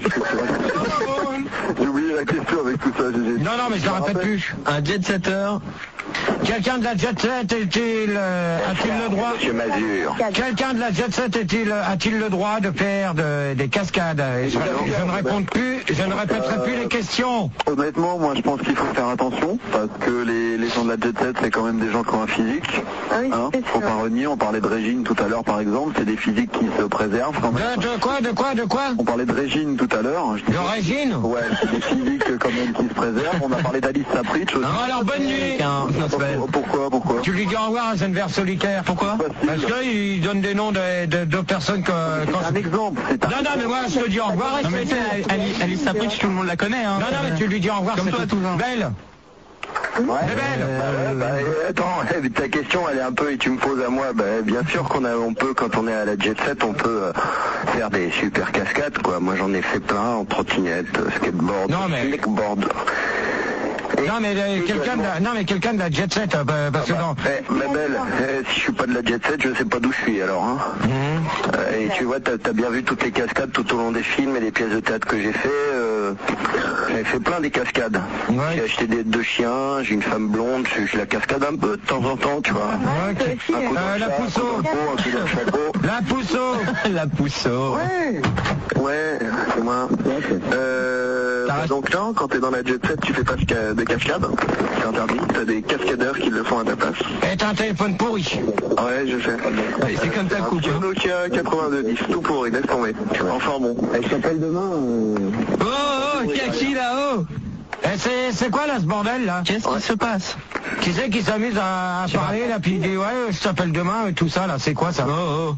A: J'ai oublié la question avec tout ça, Gégé.
B: Non, non, mais je la répète plus.
C: Un jet setter.
B: Quelqu'un de la jet set est-il, euh, a-t-il le droit
A: Monsieur Mazur.
B: Quelqu'un de la jet set est-il, a-t-il le droit de faire de- des cascades? je, je ne réponds plus, je ne répéterai plus les questions.
A: Honnêtement, moi je pense qu'il faut faire attention, parce que les, les gens de la jet set, c'est quand même des gens qui ont un physique.
D: Ah oui,
A: Hein,
D: c'est
A: faut
D: sûr.
A: pas renier, on parlait de Régine tout à l'heure par exemple, c'est des physiques qui se préservent quand même.
B: De, de quoi, de quoi, de quoi?
A: On parlait de Régine tout à l'heure. je
B: De
A: disais-
B: Régine?
A: Ouais, c'est des physiques quand même qui se préservent. On a parlé d'Alice Sapritch aussi.
B: Non, alors bonne nuit.
C: Un, non, c'est pas elle.
A: Pourquoi, pourquoi
B: Tu lui dis au revoir à Geneviève solitaire. Pourquoi? Parce qu'il donne des noms de, de, de personnes que... quand-
A: Un exemple, c'est un...
B: Non, non, mais moi je te dis au revoir et
C: Non mais
B: c'est
C: tu sais,
B: tout.
C: Ali- Alice Sapritch, tout le monde la connaît, hein.
B: Non, non, mais tu lui dis au revoir,
C: Comme
B: c'est
C: toi,
B: tout.
C: Touzin.
B: Belle.
A: Ouais,
B: Bébel.
A: bah, bah, euh, attends, eh, ta question elle est un peu et tu me poses à moi. Bah, bien sûr qu'on a, on peut quand on est à la jet set, on peut euh, faire des super cascades quoi. Moi j'en ai fait plein en trottinette, euh, skateboard,
B: Non, mais-
A: snakeboard. Et-
B: Non, mais euh, quelqu'un de la, non, mais quelqu'un de la jet set, euh, bah, parce que non.
A: Eh, ma belle, eh, si je suis pas de la jet set, je sais pas d'où je suis alors. Hein.
B: Mhm.
A: Euh, et tu vois, t'as as bien vu toutes les cascades tout au long des films et des pièces de théâtre que j'ai fait. Euh, j'ai fait plein des cascades.
B: Ouais.
A: J'ai acheté des deux chiens, j'ai une femme blonde, je, je la cascade un peu de temps en temps, tu vois.
B: Ouais, ok.
D: aussi,
A: Un coup dans
B: Euh,
A: le
B: la
A: chat, un coup
B: Pousseau.
A: dans le pot, un coup dans le chapeau.
B: La Pousseau.
C: La Pousseau.
A: Ouais, ouais, c'est moi. Euh, bah donc là, quand t'es dans la jet set, tu fais pas de ca- de cascade. C'est interdit. T'as des cascadeurs qui le font à ta place.
B: Et t'as un téléphone pourri.
A: Ouais, je sais.
C: Ouais, c'est comme ta
A: un
C: coupe.
A: petit Nokia quatre-vingt-deux dix, tout pourri, laisse tomber. Enfin bon. Elle s'appelle demain.
C: Oh, oh, Kaki là-haut.
B: Et c'est, c'est quoi là ce bordel là?
C: Qu'est-ce qui se passe?
B: Qui c'est qui s'amuse à, à parler là, puis il dit ouais, je t'appelle demain et tout ça là, c'est quoi ça?
C: Oh, oh.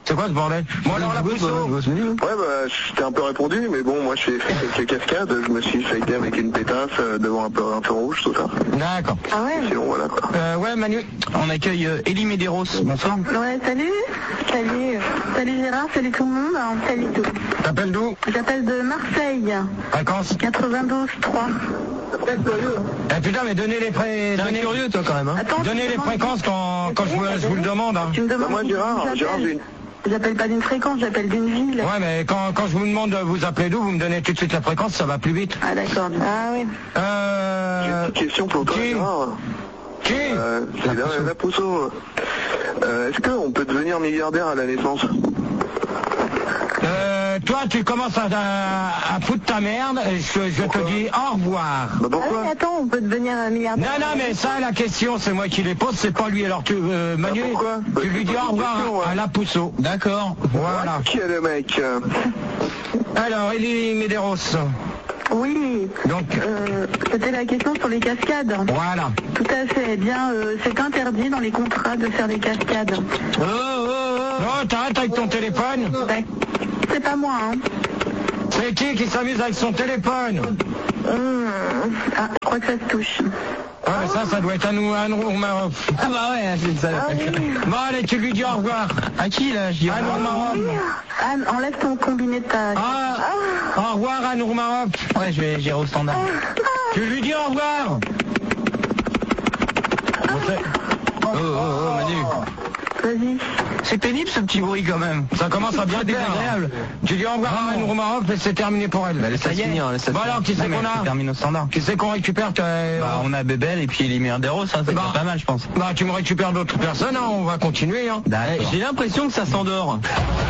B: C'est quoi ce bordel? Bon alors la Pousseau.
A: Ouais bah je t'ai un peu répondu, mais bon moi je fais quelques cascades, je me suis fait avec une pétasse euh, devant un peu, un peu rouge, tout ça.
B: D'accord.
D: Ah ouais.
A: C'est bon, voilà quoi.
B: Euh, ouais Manu.
C: On accueille euh, Elie Medeiros. Bonsoir.
D: Ouais, salut. Salut. Salut Gérard, salut tout le monde. Salut tout.
B: T'appelles d'où?
D: J'appelle de Marseille.
B: Fréquence
D: quatre-vingt-douze trois.
B: Eh putain mais donnez les pré...
C: T'es
B: donnez...
C: curieux toi quand même, hein.
D: Attends,
B: Donnez les fréquences quand, quand je, vous, je vous le demande. Hein.
D: Tu me demandes
A: Bah, moi
D: d'où
A: Gérard,
D: j'appelle.
A: Gérard j'ai une...
D: J'appelle pas d'une fréquence, j'appelle d'une ville.
B: Ouais mais quand, quand je vous demande de vous appeler d'où, vous me donnez tout de suite la fréquence, ça va plus vite.
D: Ah d'accord. Ah oui.
A: J'ai une
B: Euh...
A: petite question pour toi
B: Qui
A: Gérard.
B: Qui
A: Euh, c'est la, la Pousseau. Euh, est-ce qu'on peut devenir milliardaire à la naissance?
B: Euh, toi, tu commences à, à, à foutre ta merde, et je, je te dis au revoir.
A: Bah
D: Ah
A: pourquoi?
D: oui, attends, on peut devenir un milliardaire.
B: Non, non, mais ça, la question, c'est moi qui les pose, c'est pas lui. Alors, tu, euh, Manu,
A: Bah, pourquoi?
B: tu lui dis au revoir
A: Question, ouais.
B: à la Pousseau.
C: D'accord.
B: Voilà.
A: Qui est le mec?
B: Alors, Elie Medeiros.
D: Oui.
B: Donc,
D: Euh, C'était la question sur les cascades.
B: voilà.
D: Tout à fait. Eh bien, euh, c'est interdit dans les contrats de faire des cascades.
C: Oh, oh, oh.
B: Non, t'arrêtes avec ton téléphone.
D: Ouais. C'est pas moi, hein.
B: C'est qui qui s'amuse avec son téléphone?
D: Hum. Ah, je crois que ça se touche.
B: Ouais, mais ça, ça doit être à nous, à nous, Maroc.
C: Ah bah ouais, c'est ça.
D: Ah oui.
B: Bon, allez, tu lui dis au revoir.
C: À qui là? Je dis au
B: À
C: revoir.
B: Nour Maroc.
D: Anne, enlève ton combiné de ta...
B: Ah, au revoir à Nour Maroc.
C: Ouais, je vais gérer au standard.
B: Tu lui dis au revoir. Bon, c'est-
C: Oh, oh, oh, Manu.
D: Vas-y.
C: C'est pénible ce petit bruit quand même.
B: Ça commence à bien
C: C'est
B: faire.
C: désagréable.
B: Tu dis au revoir à Nour Maroc et c'est terminé pour elle.
C: Bah, laisse ça
B: Ça y est.
C: finir, laisse ça
B: Bon
C: finir.
B: alors, qui c'est
C: Non, mais
B: qu'on
C: ça
B: a?
C: termine au standard.
B: Qui c'est qu'on récupère? que-
C: Bah, on a Bébel et puis Elie Medeiros, hein, c'est
B: Bah.
C: pas mal je pense.
B: Bah, tu me récupères d'autres personnes, hein, on va continuer. Hein.
C: Eh, J'ai l'impression que ça s'endort.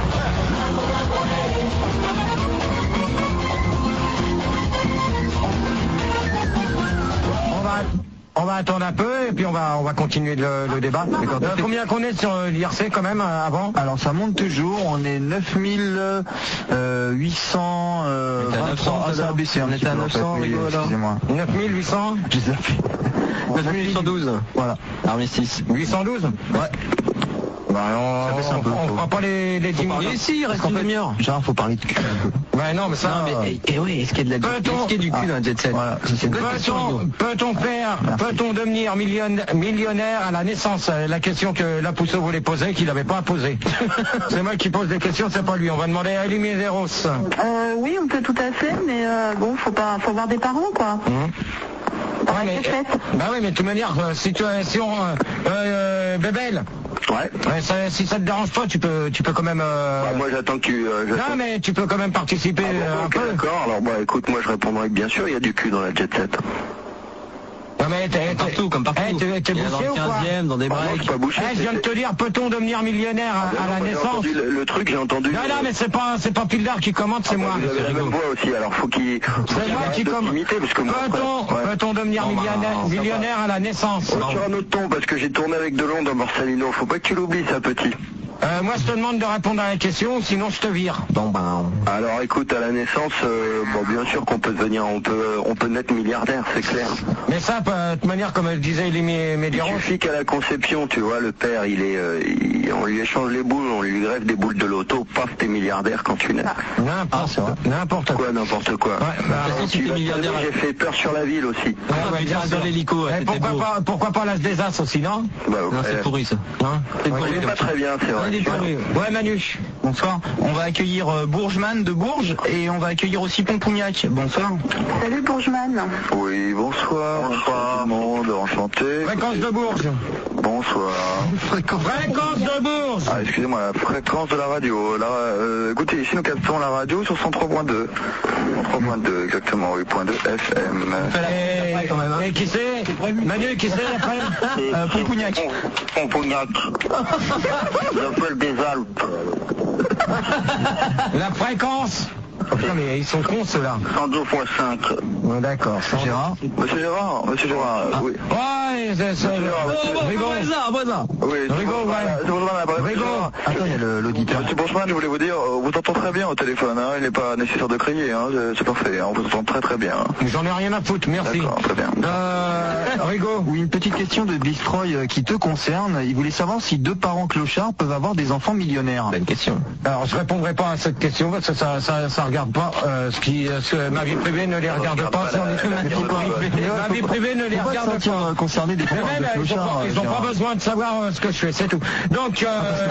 B: On va, on va attendre un peu et puis on va, on va continuer le, le débat. Euh, combien qu'on est sur l'I R C quand même euh, avant?
G: Alors ça monte toujours, on est neuf mille huit cents... Euh,
C: On était à neuf cents,
G: ah, ça a baissé un
C: on
G: petit
C: était à
G: peu, en
C: neuf
G: fait,
C: cents,
G: oui,
C: Rigo, alors.
G: excusez-moi.
B: neuf mille huit cents?
G: J'ai zappé.
C: neuf mille huit cent douze.
G: Voilà.
C: Armistice.
B: huit cent douze?
G: Ouais.
B: Bah, on,
G: Ça baisse un peu,
B: on, on
G: faut-
B: fera pas les, les dix
C: Mais
B: minutes.
C: si, il reste une demi-heure.
G: Genre faut parler de cul un peu.
B: Ouais, non, mais ça...
C: Non mais, et, et oui, est-ce qu'il y a de la
B: Peut-on-
C: est-ce qu'il y a du cul dans la jet set?
G: Voilà, ça, c'est une bonne question,
B: Peut-on
G: Rigo.
B: peut-on faire, peut-on devenir millionnaire, millionnaire à la naissance? Euh, La question que la Pousseau voulait poser, qu'il n'avait pas à poser. C'est moi qui pose des questions, c'est pas lui. On va demander à Elie Medeiros.
D: Euh, oui, on peut tout à fait, mais euh, bon, faut pas, faut voir des parents, quoi.
B: Hum.
D: Dans
B: Ouais,
D: la
B: mais,
D: cassette.
B: bah oui, mais de toute manière, euh, si tu si on, euh, euh, Bébel,
A: Ouais.
B: ouais, ça- si ça te dérange pas, tu peux, tu peux quand même. Euh...
A: Bah, moi j'attends que tu... euh,
B: non,
A: j'attends-
B: mais tu peux quand même participer
A: Ah, bon,
B: euh, un
A: ok,
B: peu.
A: d'accord, alors bah écoute, moi je répondrai que bien sûr il y a du cul dans la jet set.
B: Non, mais t'es, t'es-
C: Partout, comme partout.
B: Eh, t'es, t'es
C: Il y en a dans
B: bouché
C: le
B: ou quoi?
C: quinzième, dans des
A: Ah, non, je
C: breaks.
A: suis pas bouché.
B: Eh, je viens de te dire, peut-on devenir millionnaire à,
A: Ah,
B: à
A: non,
B: la
A: moi, j'ai
B: naissance?
A: entendu le, le truc, j'ai entendu...
B: Non, non, mais c'est pas, c'est pas Pildar qui commente, c'est moi.
A: Vous avez la même voix aussi, alors faut qu'il... faut
B: C'est
A: qu'il
B: moi
A: arrête
B: qui
A: de
B: commente.
A: t'imiter, parce que moi...
B: Peut-on,
A: après, ouais.
B: peut-on devenir
C: Non, bah,
B: millionnaire,
C: ça va.
B: millionnaire à la naissance?
A: On va sur un autre ton, parce que j'ai tourné avec Delon dans Borsalino, faut pas que tu l'oublies ça petit.
B: Euh, moi, je te demande de répondre à la question, sinon je te vire.
C: Bon ben,
A: Alors écoute, à la naissance, euh, bon bien sûr qu'on peut devenir, on peut, on peut naître milliardaire, c'est clair.
B: Mais ça, de toute manière, comme elle disait Elie
A: Il
B: Medeiros,
A: suffit qu'à la conception, tu vois, le père, il est, euh, il- on lui échange les boules, on lui greffe des boules de loto, paf, t'es milliardaire quand tu nais.
B: n'importe, n'importe quoi.
A: Quoi, n'importe quoi.
B: Ouais, bah,
C: de toute façon, si
A: Tu
C: t'es
A: vas
C: milliardaire,
A: te dire, j'ai fait peur sur la ville aussi.
B: Ouais,
C: on
B: ouais,
C: va
B: bien
C: bien
B: sûr.
C: dans l'hélico, ouais,
B: Eh,
C: c'était
B: pourquoi
C: beau.
B: pas, pourquoi pas l'âge des As aussi, non?
A: Bah,
C: Non, c'est
A: ouais.
C: pourri ça.
B: Non.
C: C'est
B: Ouais,
C: pourri,
A: Il est
C: comme
A: pas
C: ça.
A: très bien, c'est vrai.
B: il est pas- Ouais, Manu.
C: Bonsoir. On va accueillir euh, Bourgeman de Bourges et on va accueillir aussi Pompougnac. Bonsoir.
D: Salut Bourgeman.
A: Oui, bonsoir. Bonsoir. Tout le monde, enchanté.
B: Fréquence de Bourges.
A: Bonsoir.
B: Fréquence de Bourges.
A: Ah, excusez-moi, la fréquence de la radio. La, euh, écoutez, ici nous captons la radio sur cent trois point deux. cent trois point deux, exactement, oui, point deux F M.
B: Et, et qui c'est? Manu, qui c'est après?
C: Euh, Pompougnac.
A: Pompougnac. J'appelle des Alpes.
B: La fréquence. Putain, mais ils sont cons ceux-là.
A: cent deux point cinq.
C: Ouais, d'accord.
G: Gérard.
A: Monsieur Gérard, Monsieur Gérard,
C: ah.
A: oui.
B: Ouais, c'est ça.
C: Rigaud, voisin.
A: Oui,
B: Rigaud, ouais.
A: Rigaud.
G: Attends, il y a l'auditeur.
A: Monsieur Bourgeman, je voulais vous dire, on vous entend très bien au téléphone, hein. Il n'est pas nécessaire de crier, hein. C'est parfait, hein. On vous entend très très bien.
B: J'en ai rien à foutre, merci.
A: D'accord, très bien.
B: Euh, Rigaud.
G: Oui, une petite question de Bistroy qui te concerne. Il voulait savoir si deux parents clochards peuvent avoir des enfants millionnaires.
C: Bonne question.
B: Alors, je répondrai pas à cette question parce que ça, ça, ça regarde pas. Euh, ce qui, ce que ma vie privée ne les regarde pas. pas la, ma vie privée ne les regarde pas.
G: pas. Concerné des parents
B: même,
G: de clochards.
B: Ils n'ont pas, pas besoin de savoir euh, ce que je fais, c'est tout. Donc, euh,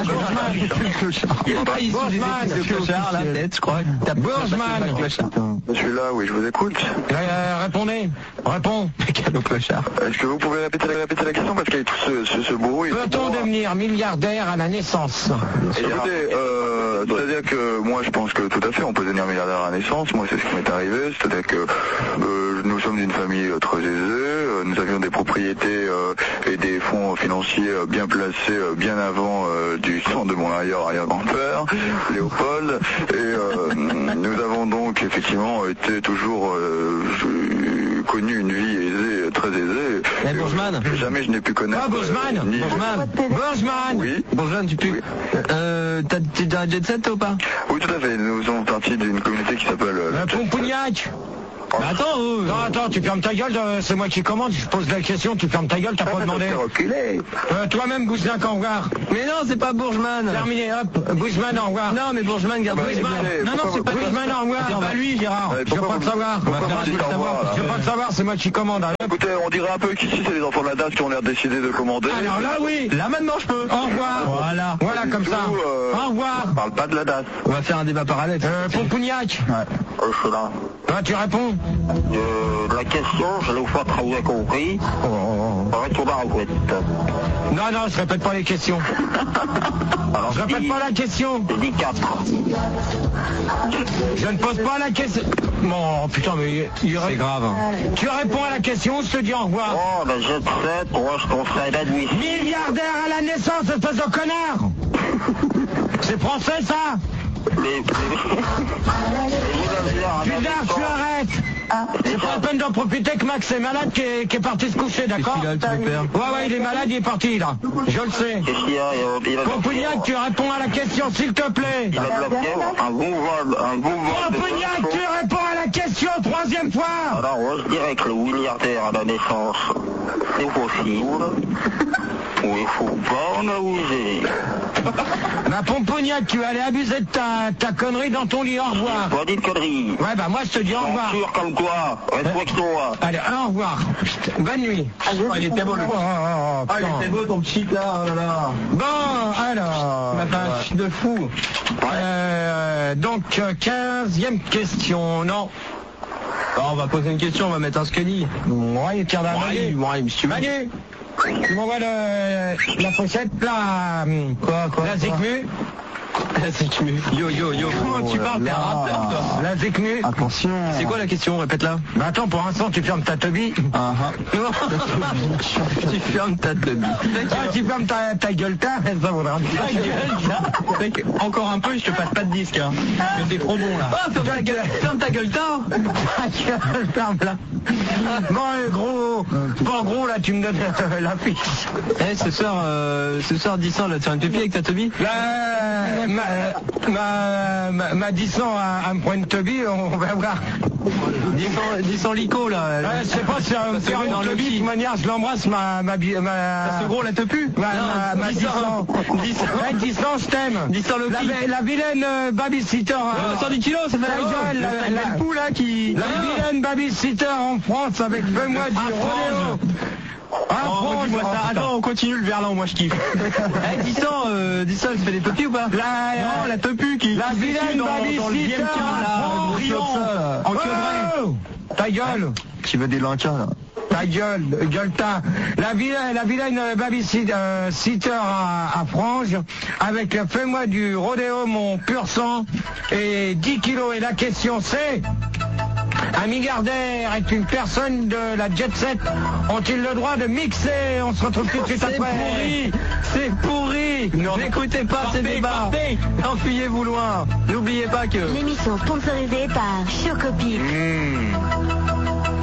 B: Bourgeman,
C: clochard, la tête, je crois.
B: Bourgeman.
A: Je suis là, oui, je vous écoute.
B: Euh, répondez. Réponds.
C: Cadeau clochard.
A: Est-ce que vous pouvez répéter la, répéter la question parce qu'il y a tout ce, ce, ce bruit.
B: Peut-on devenir milliardaire à la naissance?
A: Écoutez, euh, c'est-à-dire que moi je pense que tout à fait on peut devenir milliardaire à la naissance. Moi c'est ce qui m'est arrivé, c'est-à-dire que euh, nous sommes d'une famille euh, très aisée, euh, nous avions des propriétés euh, et des fonds financiers euh, bien placés euh, bien avant euh, du sang de mon arrière-arrière-grand-père, Léopold, et euh, nous avons donc effectivement été toujours euh, connu une vie aisée, très aisée.
C: Eh, Bourgeman.
A: Jamais je n'ai pu connaître.
B: Ah, Bourgeman.
A: Euh, ni...
B: Bourgeman. Bourgeman.
A: Oui.
C: Bourgeman, tu peux. Oui. Euh, t'es dans la jet set toi ou pas?
A: Oui, tout à fait. Nous faisons partie d'une communauté qui s'appelle.
B: Euh, Pompougnac.
C: Mais attends, euh...
B: non, attends, tu fermes ta gueule, c'est moi qui commande, je pose la question, tu fermes ta gueule, t'as pas demandé. Euh, toi-même, Bouzlin, au revoir.
C: Mais non, c'est pas Bourgeman.
B: Terminé, hop, Bouzman, au revoir.
C: Non, mais Bourgeman, garde
B: Bouzman. Non, non, c'est pas Bouzman, au revoir. C'est pas lui, Gérard. Je veux pas le savoir. Je veux pas le savoir, c'est moi qui commande.
A: Écoutez, on dirait un peu qu'ici, c'est les enfants de la D A S qui ont l'air décidé de commander.
B: Alors là, oui.
C: Là, maintenant, je peux.
B: Au revoir.
C: Voilà.
B: Voilà, comme ça. Au revoir.
A: On parle pas de la D A S.
C: On va faire un débat parallèle.
B: Euh, Pompougnac.
A: Ouais. Je suis là.
B: Ah, tu réponds?
A: Euh, la question, je l'ai fois très bien compris.
B: Oh, oh, oh.
A: Retourne à la
B: Non, non, je répète pas les questions. Alors, je répète pas la question.
A: Je dis quatre.
B: Je ne pose pas la question. Bon, putain, mais... Il...
C: C'est grave.
B: Tu réponds à la question, je te dis au revoir.
A: Oh, ben je sais, moi je conseille la nuit.
B: Milliardaire à la naissance, espèce de connard. C'est français, ça?
A: Les...
B: Putain, tu arrêtes. Ah, c'est pas la peine d'en profiter que Max est malade qui est, qui est parti se coucher, d'accord?
C: Ouais,
B: ouais, il est malade, il est parti, là. Je le sais.
A: Qu'est-ce qu'il y a?
B: Pompougnac, tu réponds à la question, s'il te plaît.
A: Il a bloqué un bon vol, un bon vol.
B: Pompougnac, tu réponds à la question, troisième fois.
A: Alors, moi, je dirais que le milliardaire à la naissance, c'est possible. Mais il faut pas en abuser.
B: Ma Pompougnac, tu allais abuser de ta, ta connerie dans ton lit, au revoir.
A: Pas dit de conneries.
B: Ouais, bah moi, je te dis au revoir.
A: Sûr comme toi, respecte-toi.
B: Allez, au revoir. Bonne nuit.
C: Ah, il était beau, le
B: oh, oh, oh,
C: ah, il était beau, ton petit là, oh là là.
B: Bon, alors...
C: Un de fou.
B: Euh, donc, quinzième question, non.
C: Bon, on va poser une question, on va mettre un Scully.
B: Ouais, tiens, là,
C: Manu. Ouais, monsieur
B: Manu. Tu m'envoies le, la pochette, la...
C: Quoi, quoi?
B: La Zikmu.
C: La Zikmu. Yo, yo, yo. Comment tu parles? T'es un rappeur, toi.
B: La Zikmu.
G: Attention.
C: C'est quoi la question? Répète-la.
B: Bah attends, pour l'instant, tu fermes ta teubie.
G: Ah, ah.
C: Tu fermes ta teubie.
B: Ah, tu fermes ta, ta gueule, ta, ça vaudra dire.
C: Ta gueule, ta. Encore un peu, je te passe pas de disque, hein. T'es trop bon, là. Ah, ferme ta gueule, ferme ta gueule, ta.
B: Ta gueule, ferme là. Bon, gros, bon, gros, là, tu me donnes l'affiche.
C: Eh, ce soir, euh, ce soir, dix ans, là, tu as une teubie avec ta teubie?
B: Là, ma, ma, ma, ma dix ans à, à me prendre une teubie, on va voir.
C: dix ans lico, là.
B: Ouais, je sais pas si on me faire une teubie, de toute manière, je l'embrasse, ma, ma, ma,
C: ce gros, là, te pue?
B: Ma, ma, ma dix ans. dix ans. dix ans, je t'aime.
C: dix ans, le
B: la, la vilaine euh, babysitter.
C: Euh, cent dix kilos, ça fait
B: la gueule, la, la, la poule, là, qui... La vilaine babysitter en France avec fais-moi du rodéo. Ah,
C: oh,
B: bon,
C: dis-moi ça. Attends, on continue le verlan, moi je kiffe. Eh, dix ans, euh, dix ans, elle se fait des topis ou pas?
B: La,
C: non, la topu qui...
B: La vilaine babysitter en queue. Ta gueule.
G: Tu veux des lancas, là?
B: Ta gueule, gueule ta. La vilaine, la vilaine babysitter euh, à, à Frange, avec euh, fais-moi du rodéo, mon pur sang, et dix kilos. Et la question c'est... Un milliardaire est une personne de la jet set. Ont-ils le droit de mixer? On se retrouve tout de suite après.
C: C'est pourri. C'est pourri. N'écoutez pas ces débats. Enfuyez-vous loin. N'oubliez pas que...
E: L'émission sponsorisée par Chocopie.
B: Mmh.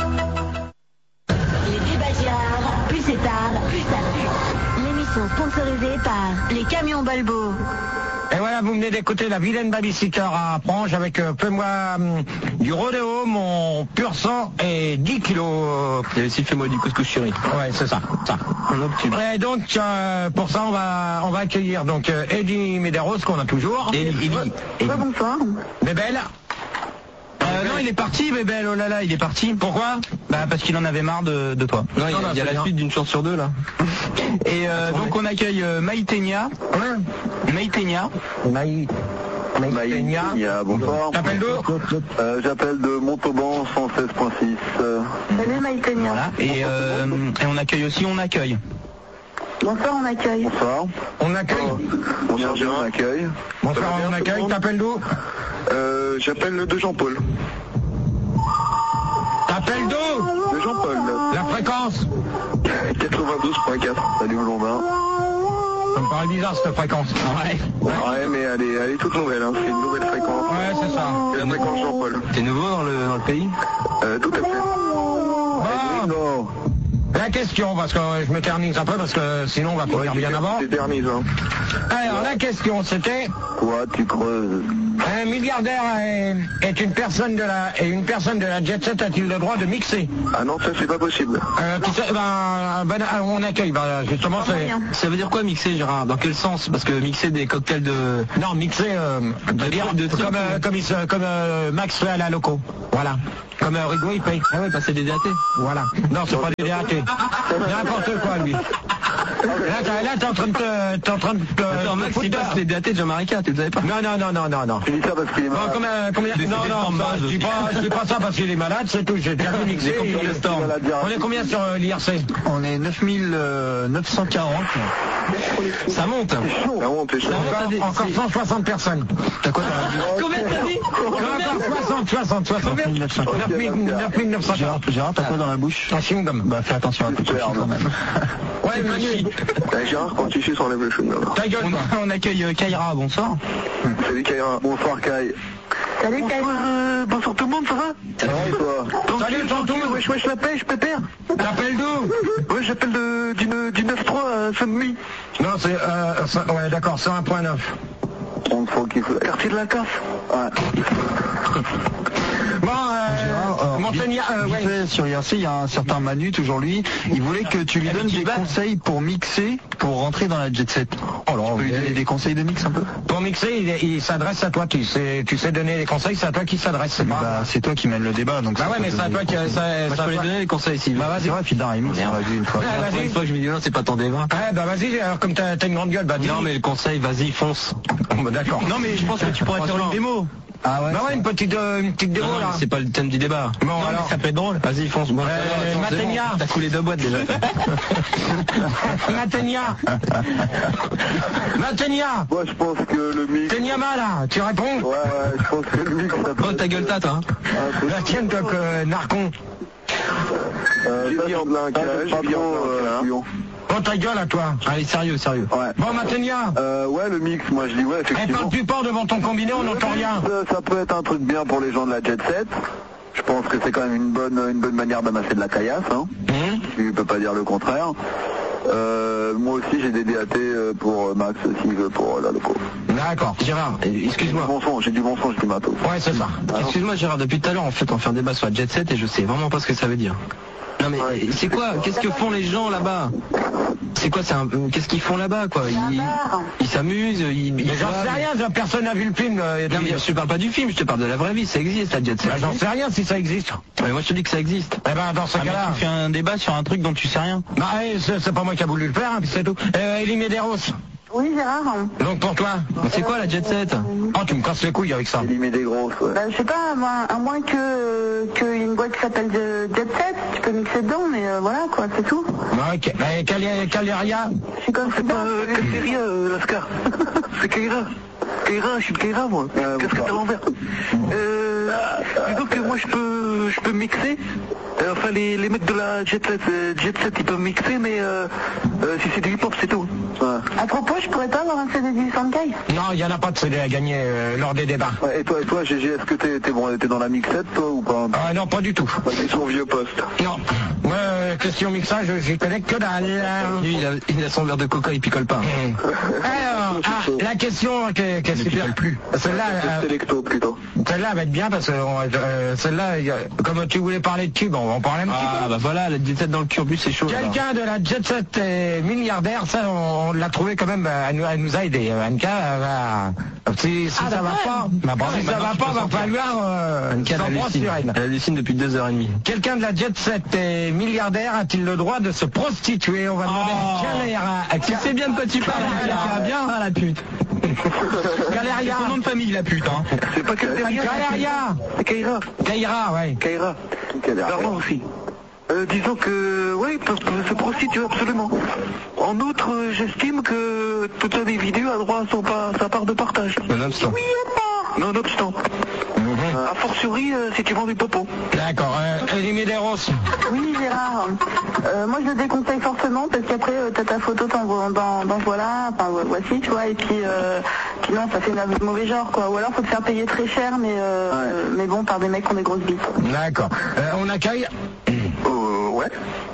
E: c'est tard, plus tard. L'émission sponsorisée par les camions Balbo.
B: Et voilà, vous venez d'écouter la vilaine babysitter à Prange avec euh, Fais-moi hum, du rodéo, mon pur sang et dix kilos.
C: Et aussi Fais-moi du couscous chéri.
B: Ouais, c'est ça, ça. Et donc, euh, pour ça, on va, on va accueillir donc euh, Eddie Medeiros, qu'on a toujours.
C: Et Eddie.
D: Ouais, bonsoir.
B: Bébel.
C: Euh, non, il est parti, Bébel, oh là là, il est parti. Pourquoi? Bah parce qu'il en avait marre de, de toi. Non, il y a,
B: non,
C: il y a la
B: bien.
C: suite d'une chance sur deux là. Et euh, donc on accueille euh, Maïtenia.
B: Ouais.
C: Maïtenia.
B: Maï... Maïtenia.
A: Maïtenia, bonsoir.
B: T'appelles d'où?
A: Euh, J'appelle de Montauban cent seize point six. Euh,
D: Salut Maïtenia.
C: Voilà. Et, euh, et on accueille aussi, on accueille.
D: Bonsoir, on accueille.
A: bonsoir.
B: On accueille.
A: Bonsoir, on accueille.
B: Bonsoir,
A: Ça va
B: on
A: bien, tout le
B: accueille.
A: monde
B: T'appelles d'où?
A: Euh, J'appelle de Jean-Paul.
B: T'appelles d'où?
A: De Jean-Paul.
B: La fréquence.
A: quatre-vingt-douze point quatre. Salut Blondin.
B: Ça me paraît bizarre cette fréquence. Ouais.
A: Ouais, mais elle est, elle est toute nouvelle, hein. C'est une nouvelle fréquence.
B: Ouais, c'est ça.
A: C'est la fréquence Jean-Paul.
C: T'es nouveau dans le, dans le pays?
A: Euh, tout à fait.
B: Bon,
A: Non.
B: la question, parce que je m'éternise un peu, parce que sinon on va courir bien avant.
A: T'éternises, hein.
B: Alors, la question, c'était...
A: Toi, tu creuses.
B: Un milliardaire est, est une personne de la et une personne de la jet set a-t-il le droit de mixer?
A: Ah non, ça c'est pas possible.
B: euh, tu sais, ben, ben, on accueille, ben, justement, c'est...
C: Ça veut dire quoi mixer, Gérard? Dans quel sens? Parce que mixer des cocktails de...
B: Non, mixer, euh, de dire,
C: de trucs,
B: comme, euh, comme, il se- comme euh, Max fait à la loco. Voilà. Comme euh, Rigaud, il paye.
C: Ah ouais, passer des D A T.
B: Voilà. Non, c'est pas des D A T. N'importe quoi, lui. Là, t'es là, t'es en train de te... T'es en train de te...
C: Attends, Max, il passe les D A T de Jamaica, tu le savais pas?
B: Non, non, non, non, non, non.
A: Tu dis ça parce qu'il est
B: Bon,
A: malade.
B: combien, combien...
C: Des-
B: Non,
C: des
B: non,
C: formes
B: ça,
C: bases
B: je dis
C: aussi.
B: pas, je dis pas ça parce qu'il est malade, c'est tout. J'ai déjà vu mixer.
C: Des
B: il-
C: comptes de
B: On est combien sur euh, l'I R C?
G: On est neuf mille neuf cent quarante.
C: Ça monte.
A: Ah bon, t'es chaud.
B: Encore, encore cent soixante personnes.
G: T'as quoi dans
C: Combien t'as dit?
B: Encore soixante, soixante, soixante.
G: la neuf cent quarante?
B: neuf mille neuf cent
G: Gérard,
B: quarante.
G: Gérard, t'as quoi dans la bouche?
B: Un chewing-gum.
G: Bah fais attention à tout quand même.
B: Ouais, Manu,
A: Eh, Gérard, quand tu suces, enlève le chewing-gum.
B: ta gueule, quoi.
C: On, on accueille euh, Kaira, bonsoir.
A: Salut Kaira. Bonsoir Kai.
D: Salut Kai.
A: Euh, bonsoir tout le monde, ça va? Ça va et toi?
B: Salut, tonton.
A: Wesh, wesh, la pêche, pépère.
B: T'appelles d'où?
A: Ouais, j'appelle de, du, du neuf trois à Saint-Denis.
B: Non, c'est, euh, ça- ouais, d'accord, c'est un point neuf.
A: On faut qu'il faut... Quartier de la Casse. Ouais.
B: Bon, euh, Montagnard, euh,
G: Vite
B: ouais.
G: fait, sur I R C, il y a un certain Manu, toujours lui. Il voulait que tu lui donnes des conseils pour mixer, pour rentrer dans la jet set.
B: Oh là,
G: Tu peux lui donner des conseils de mix un peu?
B: Pour mixer, il, il s'adresse à toi. Tu sais, tu sais donner les conseils, c'est à toi qui s'adresse. C'est pas...
G: Bah c'est toi qui mène le débat, donc.
B: Bah ouais, mais c'est à toi qui... Ça,
C: Moi,
B: ça
C: je peux lui
B: toi-
C: donner les conseils s'il veut.
B: Bah
G: C'est
B: vas-y.
G: vrai, puis d'un, il mixe, on l'a vu une fois.
B: Ouais,
C: La
B: vas-y.
C: fois que je me dis non, c'est pas ton débat.
B: Ouais, bah vas-y, alors comme t'as t'as une grande gueule, bah dis.
C: Non, mais le conseil, vas-y, fonce.
B: Bon, bah, d'accord.
C: Non, mais je pense que tu pourrais faire une démo.
G: Ah ouais.
B: Bah ouais, une petite, euh, une petite démo
C: Non,
B: là.
C: mais c'est pas le thème du débat.
B: Bon,
C: Non, mais
B: alors.
C: ça peut être drôle. Vas-y, fonce. Bon,
B: Euh,
C: attends, c'est
B: Mategna.
C: bon. T'as coulé deux boîtes déjà.
B: Matenia. Matenia.
A: Moi, je pense que le mix...
B: Tenyama là, tu réponds?
A: Ouais, ouais, je pense que le mix... Ça peut...
C: Oh, ta gueule, tâte, hein.
B: La tienne, toi, que narcon.
A: Euh, j'ai bien plein cas, j'ai bien plein
B: Oh, ta gueule à toi.
C: Allez, sérieux, sérieux.
A: Ouais.
B: Bon, Matenia.
A: Euh, ouais, le mix, moi je dis ouais,
B: Eh,
A: effectivement.
B: parle plus fort devant ton combiné, on n'entend rien.
A: Ça, ça peut être un truc bien pour les gens de la jet set. Je pense que c'est quand même une bonne, une bonne manière d'amasser de la caillasse, hein.
B: Hum.
A: Tu peux pas dire le contraire. Euh, moi aussi j'ai des D A T euh, pour euh, Max aussi euh, pour euh, la loco.
B: D'accord, Gérard, euh,
A: J'ai du
B: excuse-moi.
A: bon son, j'ai du bon son, j'ai du matos.
B: Ouais, c'est ça.
C: Excuse-moi, Gérard, depuis tout à l'heure, en fait, on fait un débat sur la jet set et je sais vraiment pas ce que ça veut dire. Non, mais
A: Ouais.
C: c'est quoi? Qu'est-ce que font les gens là-bas? C'est quoi? C'est un... Qu'est-ce qu'ils font là-bas, quoi? Ils ils s'amusent, ils... ils
B: Mais j'en
C: boivent.
B: sais rien, personne n'a vu le film. euh,
C: Non, mais je te parle pas du film, je te parle de la vraie vie, ça existe la jet set.
B: Bah, j'en sais rien si ça existe.
C: Mais moi je te dis que ça existe.
B: Eh ben, dans ce
C: Ah, mais
B: cas-là.
C: tu fais un débat sur un truc dont tu sais rien.
B: Bah, eh, c'est c'est pas moi qui a voulu le faire, hein, puis c'est tout. Euh, Elie Medeiros,
D: Oui, Gérard.
B: donc pour toi.
C: Mais c'est quoi la jet set?
B: Oh, tu me casses les couilles avec ça.
A: Il y met des grosses, ouais.
D: Bah, je sais pas, à moins, à moins que qu'il y ait une boîte qui s'appelle de Jet Set, tu peux mixer dedans, mais euh, voilà quoi, c'est tout.
B: Bah, ok. Bah, Calia- Caleria.
D: Je suis comme ça.
A: C'est rien, euh, Lascar. C'est Kaira. Kaira, je suis de Kaira, moi. Qu'est-ce que t'as à l'envers? Euh, disons que moi, je peux, je peux mixer. Euh, enfin, les, les mecs de la Jet Set, euh, Jet Set, ils peuvent mixer, mais euh, euh, si c'est du hip-hop, c'est tout. Ouais.
D: À propos, je pourrais pas avoir un C D du Sankai?
B: Non, il n'y en a pas de C D à gagner euh, lors des débats.
A: Ouais, et toi, et toi, G G, est-ce que t'es, t'es, bon, t'es dans la mixette, toi, ou pas?
B: Ah non, pas du tout.
A: T'es sur vieux poste.
B: Non. Ouais, euh, question mixage, j'y connais que dalle.
C: Lui, il a, il a son verre de coca, il picole pas.
B: Alors, ah, la question qui est, qui est super.
C: Plus.
B: Celle-là,
A: Selecto plutôt.
B: Celle-là va être bien parce que euh, celle-là, y a, comme tu voulais parler de cube, on va en parler un petit
C: ah,
B: peu.
C: Ah bah voilà, la jet set dans le curbus, c'est chaud.
B: Quelqu'un de la jet set est milliardaire, ça on, on l'a trouvé quand même, elle nous, elle nous a aidé. Anka, va, si, si
H: ah,
B: ça
H: bah
B: va
H: ouais.
B: pas,
C: bah, bon,
B: si ça va pas, va falloir euh,
C: Anka, elle hallucine. Elle hallucine depuis deux heures et demie.
B: Quelqu'un de la jet set est milliardaire, a-t-il le droit de se prostituer? On va demander
C: oh.
B: Galéria.
C: Tu sais bien de quoi tu parles, tu vas bien, hein, la pute.
B: Galéria.
C: Son nom de famille, la pute, hein.
A: C'est pas Galéria.
B: Galéria.
A: C'est Kaira.
B: Kaira, ouais.
A: Kaira. Galéria aussi. Euh, disons que, oui, parce que se prostitue absolument. En outre, euh, j'estime que toutes les vidéos a droit à son pa sa part de partage.
C: Nonobstant.
A: Oui, Nonobstant. Mm-hmm. A fortiori, euh, si tu vends du popo.
B: D'accord. Euh, Elie Medeiros.
D: Oui, Gérard. Euh, moi, je le déconseille fortement parce qu'après, euh, t'as ta photo dans, dans, dans voilà, enfin voici, tu vois, et puis, euh, puis non, ça fait un mauvais genre, quoi. Ou alors, faut te faire payer très cher, mais, euh, ouais. euh, mais bon, par des mecs qui ont des grosses bites.
B: D'accord. Euh, on accueille.
A: Euh, ouais.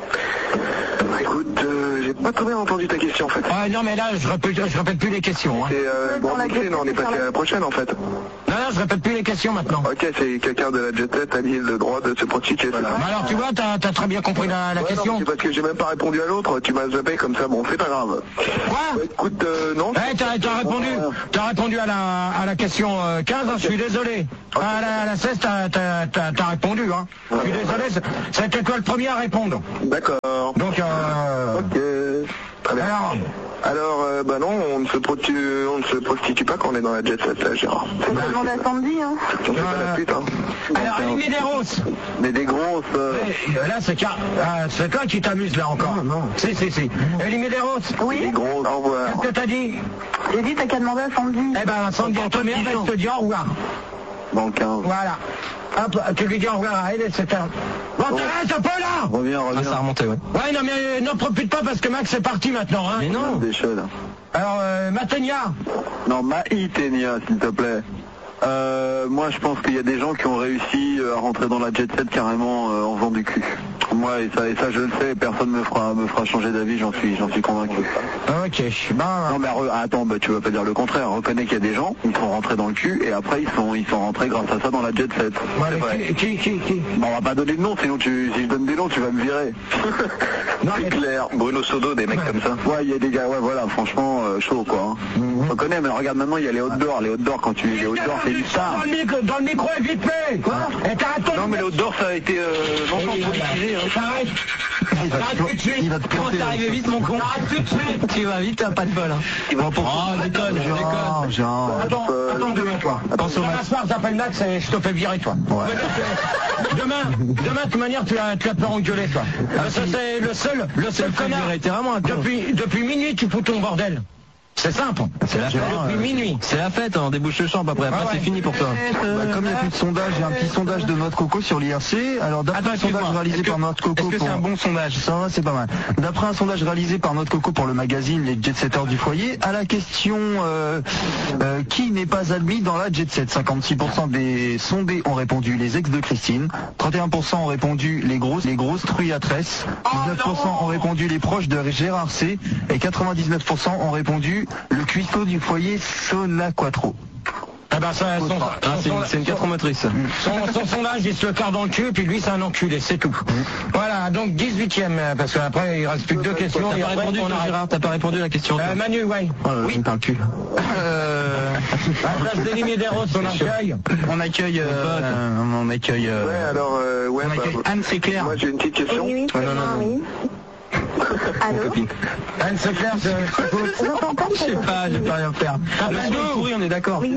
A: Écoute, euh, j'ai pas très bien entendu ta question en fait.
B: Ah non mais là je répète, je répète plus les questions. Hein.
A: C'est euh, bon, bouclé, non, on est passé à la prochaine en fait.
B: Non non je répète plus les questions maintenant.
A: Ok, c'est quelqu'un de la jet set a dit le droit de se prostituer. Voilà.
B: Mais alors tu vois, t'as as très bien compris la, la
A: ouais,
B: question.
A: Non, c'est parce que j'ai même pas répondu à l'autre, tu m'as zappé comme ça, bon c'est pas grave.
B: Quoi
A: bah, écoute, euh, non.
B: Eh, t'as as répondu, t'as répondu à la, à la question euh, quinze, hein, je suis désolé. Okay. À la, à la seize, t'as répondu, hein. Je suis désolé, c'était toi le premier à répondre.
A: D'accord.
B: Donc, euh...
A: ok. Très bien. Alors, Alors euh, bah non, on ne se prostitue, on ne se prostitue pas quand on est dans la jet set, là, Gérard.
D: C'est pas demandé à Sandy, hein.
A: On fait pas la pute, hein.
B: Alors, Elie Medeiros.
A: Mais des grosses... Euh...
B: Et, là, c'est ah, toi qui t'amuses, là, encore. Non, non. Si, si, si. Elie Medeiros.
D: Oui.
A: Des grosses, au revoir.
B: Qu'est-ce que t'as dit?
D: J'ai dit, t'as qu'à demander à Sandy.
B: Eh ben, Sandy, en première, elle te dit au revoir.
A: Dans le quinze.
B: Voilà. Hop, tu lui dis au revoir à elle, et c'est un... Bon, oh. T'arrêtes un peu, là.
A: Reviens, reviens.
C: Ah, ça a remonté, ouais.
B: Ouais, non, mais n'en profite pas, parce que Max est parti maintenant, hein.
C: Mais non.
A: Des choses.
B: Alors, euh, Matenia.
A: Non, Maïtenia, s'il te plaît. Euh, moi, je pense qu'il y a des gens qui ont réussi à rentrer dans la jet set carrément euh, en faisant du cul. Moi, et ça, et ça, je le sais, personne me fera, me fera changer d'avis, j'en suis, j'en suis convaincu.
B: Ok. Ben,
A: non, mais re, attends, bah, tu vas pas dire le contraire. Reconnais qu'il y a des gens, ils sont rentrés dans le cul, et après, ils sont, ils sont rentrés grâce à ça dans la jet set.
B: Ouais, qui, qui, qui, qui
A: bon, on va pas donner de nom, sinon tu, si je donne des noms, tu vas me virer. Non, c'est clair. Bruno Sodo, des mecs ouais. comme ça. Ouais, il y a des gars, ouais, voilà, franchement, euh, chaud, quoi. Hein. Mm-hmm. On connaît, mais regarde, maintenant, il y a les outdoors. Les outdoors, quand tu les outdoors, c'est du star.
B: Dans le micro, dans le micro, vite fait. Quoi? Et t'arrêtes.
A: Non, mais les outdoors, ça a été euh, longtemps politisé. Hein.
B: T'arrêtes.
G: Il va te, il va te
C: Comment t'es arrivé vite, mon con?
B: T'arrêtes tout de suite.
C: Tu vas vite, t'as pas de bol, hein.
A: Ils vont pour...
B: Oh, déconne, je déconne.
G: Genre,
B: attends, euh, attends demain, toi. Attention, demain soir, j'appelle Max et je te fais virer, toi.
G: Ouais.
B: Demain, demain, de toute manière, tu as, tu as peur engueuler, toi. Ah, ça, c'est le seul, le seul connard. Depuis, depuis minuit, tu fous ton bordel. C'est simple.
C: C'est la fête.
B: Depuis minuit.
C: C'est la fête, on débouche le champ après. Après, ah ouais. C'est fini pour toi.
G: Bah, comme il n'y a plus de sondage, j'ai un petit sondage de Noix de Coco sur l'I R C. Alors, d'après un sondage réalisé par Noix de Coco.
C: Est-ce que
G: pour...
C: c'est un bon sondage?
G: Ça va, c'est pas mal. D'après un sondage réalisé par Noix de Coco pour le magazine Les Jet-Setters du foyer, à la question euh, euh, qui n'est pas admis dans la Jet Set, cinquante-six pour cent des sondés ont répondu les ex de Christine, trente et un pour cent ont répondu les grosses, les grosses truiatresses, dix-neuf pour cent ont répondu les proches de Gérard C et quatre-vingt-dix-neuf pour cent ont répondu le cuistot du foyer Sona Quattro.
B: Ah bah ça, son,
C: ah, c'est une, c'est une quatre roues motrices.
B: Son, son sondage, il se le carre dans le cul, puis lui, c'est un enculé, c'est tout. Voilà, donc dix-huitième, parce qu'après, il reste plus que deux questions.
C: T'as pas répondu, Gérard, t'as pas répondu à la question.
B: Euh, Manu, ouais.
C: Oh, oui. Je me parle cul.
B: Euh, à la place d'Elie Medeiros, on accueille.
C: On accueille, euh, on accueille, euh,
A: ouais, alors, euh, ouais,
C: on accueille
A: bah,
C: Anne, c'est clair.
A: Moi, j'ai une petite question.
D: Oui, oui,
C: oh, non, non, non.
D: oui. Allô?
B: Anne, c'est clair, je
C: Je sais pas, je peux rien faire.
B: T'appelles d'où?
C: Oui, on est d'accord.
D: Oui.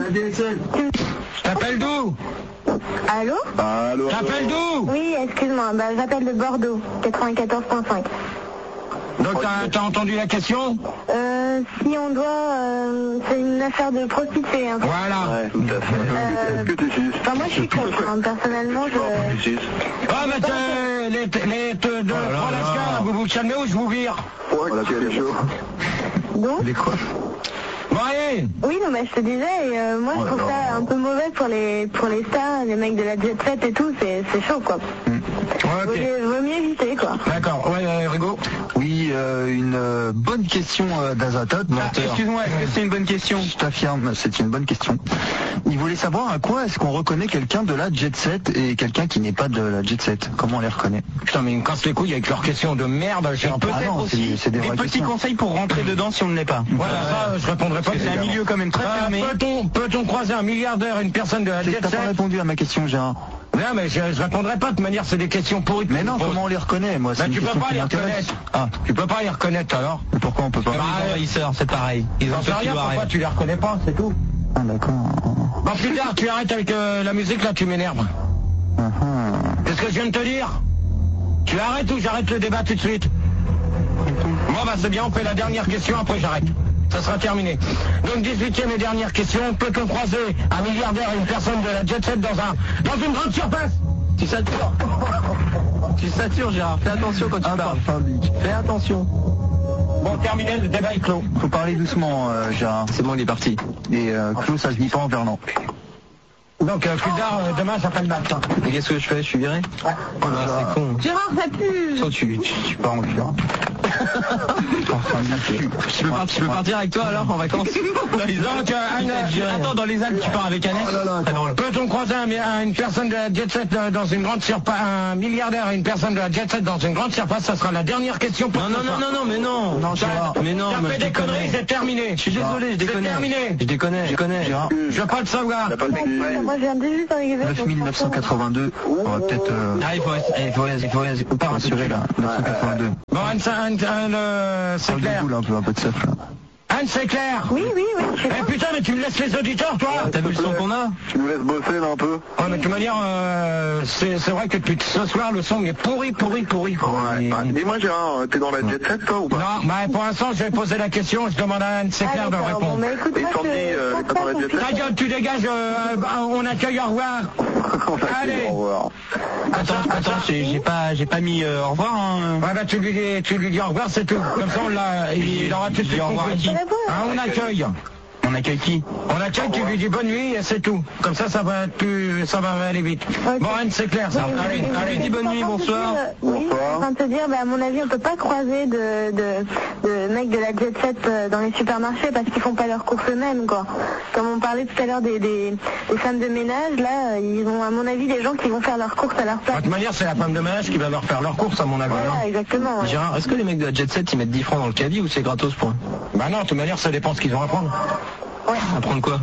B: T'appelles d'où?
D: Allô?
A: Allô?
B: T'appelles d'où?
D: Oui, excuse-moi, bah, j'appelle de Bordeaux, quatre-vingt-quatorze point cinq.
B: Donc t'as entendu la question?
D: Euh, si on doit, euh, c'est une affaire de prostituée. Hein.
B: Voilà.
A: Ouais, tout à fait.
D: Euh,
A: Est-ce que t'es juste?
D: Enfin, moi je suis contre, hein. Personnellement je...
B: Ah mais t'es, les, les, deux, deux, trois lascars, vous vous calmez ou je vous vire?
A: Ouais, voilà, c'est chaud.
D: Donc
G: Les quoi?
B: Marie.
D: Oui, non, mais je te disais, et, euh, moi, je trouve ça un peu mauvais pour les, pour les stars, les mecs de la jet set et tout, c'est chaud, quoi.
B: Mm. Ouais, okay.
D: vaut, vaut mieux éviter, quoi.
B: D'accord, ouais, euh, Rigo.
G: Oui, euh, une euh, bonne question euh, d'Azatot.
C: Ah, excuse-moi, est-ce que c'est une bonne question?
G: Je t'affirme, c'est une bonne question. Il voulait savoir à quoi est-ce qu'on reconnaît quelqu'un de la jet set et quelqu'un qui n'est pas de la jet set. Comment on les reconnaît?
B: Putain, mais ils me cassent les couilles avec leurs questions de merde. J'ai un peu
C: ah non, aussi c'est des, des petits questions. Conseils pour rentrer dedans si on ne l'est pas.
B: Voilà, ça, je répondrai pas.
C: C'est un milieu quand même très
B: euh,
C: fermé.
B: Peut-on peut-on croiser un milliardaire et une personne de la jet set?
G: T'as pas répondu à ma question, Gérard.
B: Non, mais je, je répondrai pas, de toute manière, c'est des questions pourries.
G: Mais non, comment on les reconnaît, moi?
B: Bah, tu peux pas les reconnaître. Ah, tu peux pas les reconnaître, alors?
G: Mais pourquoi on peut pas?
C: Bah, les envahisseurs, c'est pareil.
B: Ils en savent rien, pourquoi tu les reconnais pas, c'est tout.
G: Ah, d'accord.
B: Bon, plus tard, tu arrêtes avec euh, la musique, là, tu m'énerves.
G: Uh-huh.
B: Qu'est-ce que je viens de te dire? Tu arrêtes ou j'arrête le débat tout de suite? Bon, bah, c'est bien, on fait la dernière question, après j'arrête. Ça sera terminé. Donc, dix-huitième et dernière question. Peut-on croiser un milliardaire et une personne de la jet set dans un, dans une grande surface?
C: Tu satures. Tu satures, Gérard. Fais attention quand tu
G: ah,
C: parles.
G: Bah,
C: Fais attention.
B: Bon, terminé, le débat est clos.
G: Faut parler doucement, euh, Gérard.
C: C'est bon, il est parti.
G: Et euh, clos, ça se dit pas en verlan.
B: Donc, euh, plus tard, euh, demain, ça fait le matin.
C: Et qu'est-ce que je fais? Je suis viré?
B: Ouais.
C: Oh là, c'est con.
D: Gérard, ça pue.
C: Toi, tu, tu, tu pars en cure. Je peux, part, je peux partir avec toi alors en vacances? Dans les Alpes. Donc, euh, Anne, attends, dans les Alpes, tu pars avec Annette?
B: Oh Peut-on croiser un, une personne de la jet set dans une grande surface, un milliardaire et une personne de la jet set dans une grande surface? Ça sera la dernière question pour
C: Non, non, non, non, non, mais non.
G: Non, Gérard.
C: Mais non,
B: mais
C: fait
B: des conneries, c'est terminé.
C: Je suis désolé, je déconne.
B: C'est terminé.
C: Je déconne, je connais.
B: Je veux pas le savoir.
D: Moi, je viens de juste arriver.
G: neuf mille neuf cent quatre-vingt-deux. On va peut-être... Euh...
C: Ah, il faut, il faut, il faut, il faut pas
G: rassurer là. neuf cent quatre-vingt-deux.
B: Bon, Anne, Anne, Anne euh, c'est clair.
G: Un peu, un peu de stuff là.
B: Anne, c'est clair.
D: Oui, oui, oui.
B: Eh putain, mais tu me laisses les auditeurs, toi.
C: T'as vu le son qu'on a?
A: Tu nous laisses bosser là un peu.
B: Ouais, mais de toute manière, euh, c'est vrai que depuis ce soir, le son est pourri, pourri, pourri.
A: Ouais. Bah, dis-moi, Gérard, t'es dans la jet set, toi, ou pas?
B: Non, bah pour l'instant, je vais poser la question, je demande à Anne, c'est clair de répondre.
D: Bon, bah, écoute,
A: Et Sandy, euh, t'es pas dans la jet set?
B: Ta gueule, tu dégages, euh, on accueille, au revoir. Allez.
A: Au revoir.
C: Attends, attends, j'ai pas, j'ai pas mis euh, au revoir. Hein.
B: Ouais, bah tu lui dis, tu lui dis au revoir, c'est tout. Comme ça, on l'a, il aura tout de suite compris. Hein, on accueille.
C: On accueille qui?
B: On accueille, tu lui dis bonne nuit et c'est tout. Comme ça, ça va être plus, ça va aller vite. Okay. Bon, Anne, c'est clair, ça.
D: Oui,
B: allez,
D: oui,
B: allez,
D: oui,
B: dis bonne nuit, bonsoir.
D: Dire, oui, je suis en train de te dire, bah, à mon avis, on peut pas croiser de, de, de mecs de la jet set dans les supermarchés parce qu'ils font pas leurs courses eux-mêmes, quoi. Comme on parlait tout à l'heure des, des, des femmes de ménage, là, ils ont, à mon avis, des gens qui vont faire leurs courses à leur place.
B: De toute manière, c'est la femme de ménage qui va leur faire leurs courses, à mon avis.
D: Voilà,
B: hein.
D: exactement. Ouais.
C: Gérard, est-ce que les mecs de la jet set, ils mettent dix francs dans le caddie ou c'est gratos pour eux?
B: Bah non, de toute manière, ça dépend de ce qu'ils ont à prendre.
D: Ouais.
C: À prendre quoi?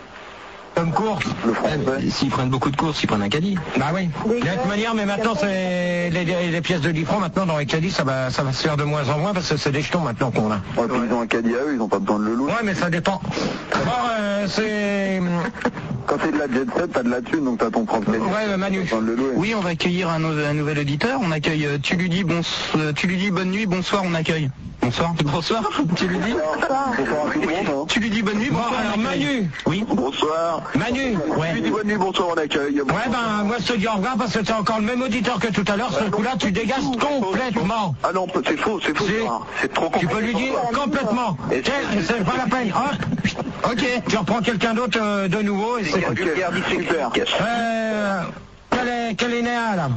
B: Comme course.
C: Eh, s'ils prennent beaucoup de courses, ils prennent un caddie.
B: Bah oui. De toute manière, mais maintenant, c'est les, les pièces de dix francs, maintenant, dans les caddies, ça va, ça va se faire de moins en moins parce que c'est des jetons maintenant qu'on a.
A: Ouais, puis ils ont un caddie à eux, ils ont pas besoin de le louer.
B: Ouais, mais ça dépend. Bon, euh, c'est...
A: Quand c'est de la jet set, t'as de la thune, donc t'as ton propre caddie.
B: Ouais, Manu.
A: T'as besoin de le louer.
C: Oui, on va accueillir un, un nouvel auditeur. On accueille, euh, tu lui dis bon, euh, tu lui dis bonne nuit, bonsoir, on accueille. Bonsoir. Bonsoir. Tu lui dis.
A: Bonsoir. Bonsoir à tout le monde.
C: Tu lui dis bonne nuit,
B: Bon,
C: bonsoir.
B: alors Manu.
C: Oui.
A: Bonsoir.
B: Manu.
C: Ouais.
A: Tu lui dis bonne nuit, bonsoir, on accueille.
B: Ouais, ben, moi, je te dis au revoir parce que t'es encore le même auditeur que tout à l'heure. Ce coup-là, tu dégages complètement.
A: Ah non, c'est faux, c'est faux. C'est trop compliqué.
B: Tu peux lui dire complètement. C'est pas la peine. Hop. Ok. Tu reprends quelqu'un d'autre euh, de nouveau et c'est...
A: Ok, super.
B: Euh... Kalénéa, là.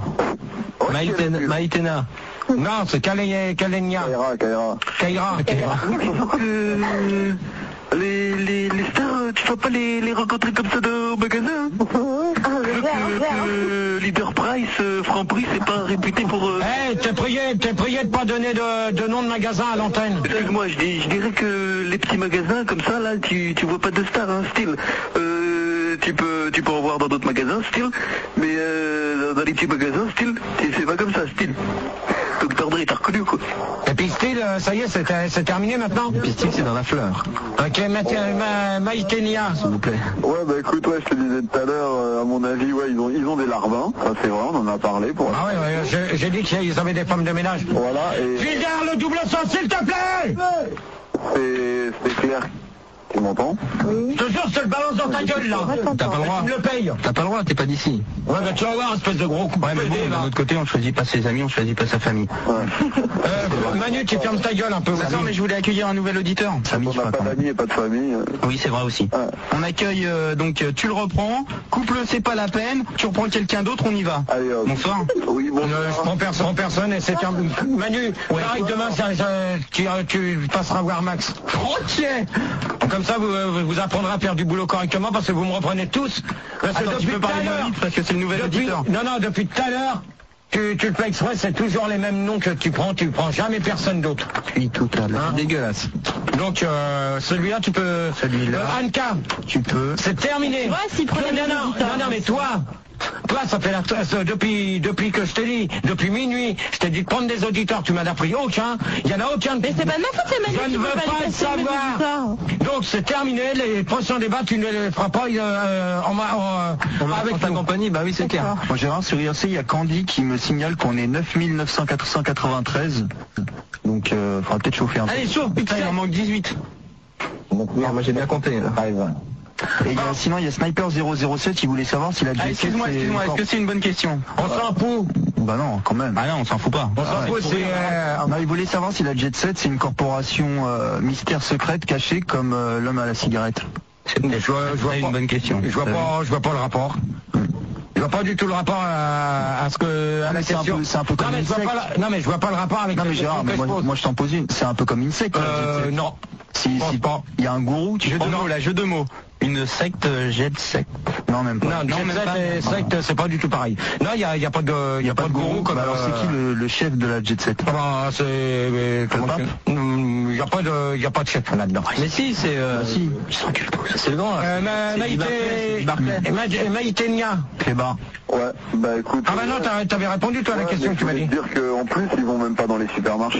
C: Maïtena.
B: Non, c'est Kalénia.
A: Kaira, Kaira.
B: Kaira. Kaira.
A: Euh, les, les, les stars, tu vas pas les, les rencontrer comme ça au magasin?
D: Ah, mais bien, bien.
A: Euh, Leader Price, euh, Franprix, c'est pas réputé pour... Euh...
B: Eh, hey, t'es prié, t'es prié de pas donner de, de nom de magasin à l'antenne.
A: Excuse-moi, je, dis, je dirais que les petits magasins comme ça, là, tu, tu vois pas de stars, hein, style. Euh, tu peux, tu peux en voir dans d'autres magasins, style. Mais euh, dans les petits magasins, style, c'est pas comme ça, style. Docteur Dre, t'as reconnu, quoi.
B: Et puis style, ça y est, c'est terminé maintenant.
C: Et puis style, c'est dans la fleur.
B: Ok, Maïtenia, s'il vous plaît.
A: Ouais, bah écoute, ouais, je te disais tout à l'heure, euh, à mon avis, ouais, ils ont, ils ont des larbins, ça c'est vrai, on en a parlé pour...
B: Ah ouais, ouais, j'ai dit qu'ils avaient des femmes de ménage.
A: Voilà, et...
B: Gilbert, le double sens, s'il te plaît.
A: C'est clair Tu m'entends?
D: Oui.
B: Toujours, je te le balance dans ta gueule, là.
C: T'as pas le droit.
B: Tu me le payes.
C: T'as pas le droit, t'es pas d'ici.
B: Ouais, bah tu vas voir, espèce de gros coup de
C: Ouais, mais bon,
B: pédé, là.
C: d'un autre côté, on choisit pas ses amis, on choisit pas sa famille.
B: Euh, Manu, tu fermes ta gueule un peu.
C: Non, mais je voulais accueillir un nouvel auditeur.
A: On n'a pas d'amis et pas de famille.
C: Oui, c'est vrai aussi.
A: Ah.
C: On accueille, euh, donc euh, tu le reprends, couple c'est pas la peine, tu reprends quelqu'un d'autre, on y va.
A: Allez, hop.
C: Bonsoir.
A: Oui, bon.
B: Euh, je prends personne, prends personne et c'est terminé. Manu, pareil, demain, ça, ça, tu, tu passeras voir Max. Ok. Comme ça, vous, vous, vous apprendrez à faire du boulot correctement parce que vous me reprenez tous. Parce que
C: Attends,
B: depuis
C: tu peux
B: tout à
C: parler moins
B: l'heure,
C: vite parce que c'est le nouvel
B: depuis-
C: auditeur.
B: Non, non, depuis tout à l'heure, tu, tu le fais exprès, c'est toujours les mêmes noms que tu prends, tu prends jamais personne d'autre.
C: Puis tout à l'heure.
B: Hein?
C: Dégueulasse.
B: Donc, euh, celui-là, tu peux...
C: Celui-là.
B: Euh, Anka,
C: Tu peux.
B: c'est terminé.
D: Ouais, s'il prenait
B: non,
D: les
B: non,
D: auditeurs.
B: non, non, mais toi, toi, ça fait la euh, depuis, depuis que je t'ai dit, depuis minuit, je t'ai dit de prendre des auditeurs, tu m'en as pris aucun, il y en a aucun.
D: Mais c'est pas de ma faute, c'est Manu
B: Je
D: qui
B: ne
D: veut
B: veux
D: pas
B: pas
D: les
B: le
D: passer, mes
B: savoir.
D: auditeurs.
B: Donc c'est terminé, les prochains débats, tu ne les feras pas euh, en, en,
C: On
B: avec
C: ta
B: nous.
C: compagnie, bah oui, c'est clair.
G: Moi, Gérard, sur I R C, il y a Candy qui me signale qu'on est neuf mille neuf cent quatre-vingt-treize. Donc, euh, faudra peut-être chauffer un peu.
B: Allez, chauffe,
C: Putain, il en manque dix-huit. Non, moi j'ai bien compté là.
G: Et il y a- sinon, il y a Sniper zéro zéro sept, il voulait savoir si la
C: Ah,
G: J sept...
C: excuse-moi,
G: c'est
C: excuse-moi, est-ce
G: encore-
C: que c'est une bonne question?
B: On s'en fout.
G: Bah non, quand même.
C: Ah non, on s'en fout pas.
B: On s'en fout, c'est... euh,
G: Non, il voulait savoir si la Jet Set, c'est une corporation euh, mystère secrète cachée comme euh, l'homme à la cigarette.
C: C'est
B: je vois, je vois
C: une
B: pas-
C: bonne question.
B: Je vois pas, je vois pas le rapport. Je vois pas du tout le rapport à, à ce que, à
G: Ah,
B: la
G: mais c'est un
B: question.
G: peu- c'est un peu
B: non,
G: comme
B: mais
G: une
B: je vois
G: secte.
B: pas la- non, mais je vois pas le rapport avec
G: Non
B: la
G: mais
B: question
G: Gérard,
B: que
G: moi,
B: je pose.
G: moi je t'en pose une, c'est un peu comme une secte. la Jet
B: Euh,
G: Set.
B: non.
G: Si,
B: pense
G: si,
B: pas.
G: il y a un gourou, tu
C: Jeu de
G: crois?
C: mots, là, jeu de mots. Une secte, jet secte.
G: Non, même pas.
B: Non,
C: Non,
B: jet
C: même
B: set
C: pas.
B: et secte, c'est pas du tout pareil. Non, il y a, il y a pas de, il y a pas de gourou comme.
G: Bah alors c'est
B: euh,
G: qui le, le chef de la Jet Set?
B: Ah bah, c'est, euh, comment
G: pape
B: tu- Hmm, il y a pas de, il y a pas de chef là-dedans.
C: Mais si, c'est... Euh,
G: si.
C: C'est le grand. là.
B: Euh, Ma-
C: C'est
B: Maïté,
C: Barclay.
B: Ma- Maïté Nia.
G: Clébar.
A: Ouais, bah écoute.
B: Ah bah non, t'as- t'avais répondu toi à la
A: Ouais,
B: question
A: mais
B: que tu m'as
A: je
B: dit.
A: voulais te dire qu'en plus, ils vont même pas dans les supermarchés.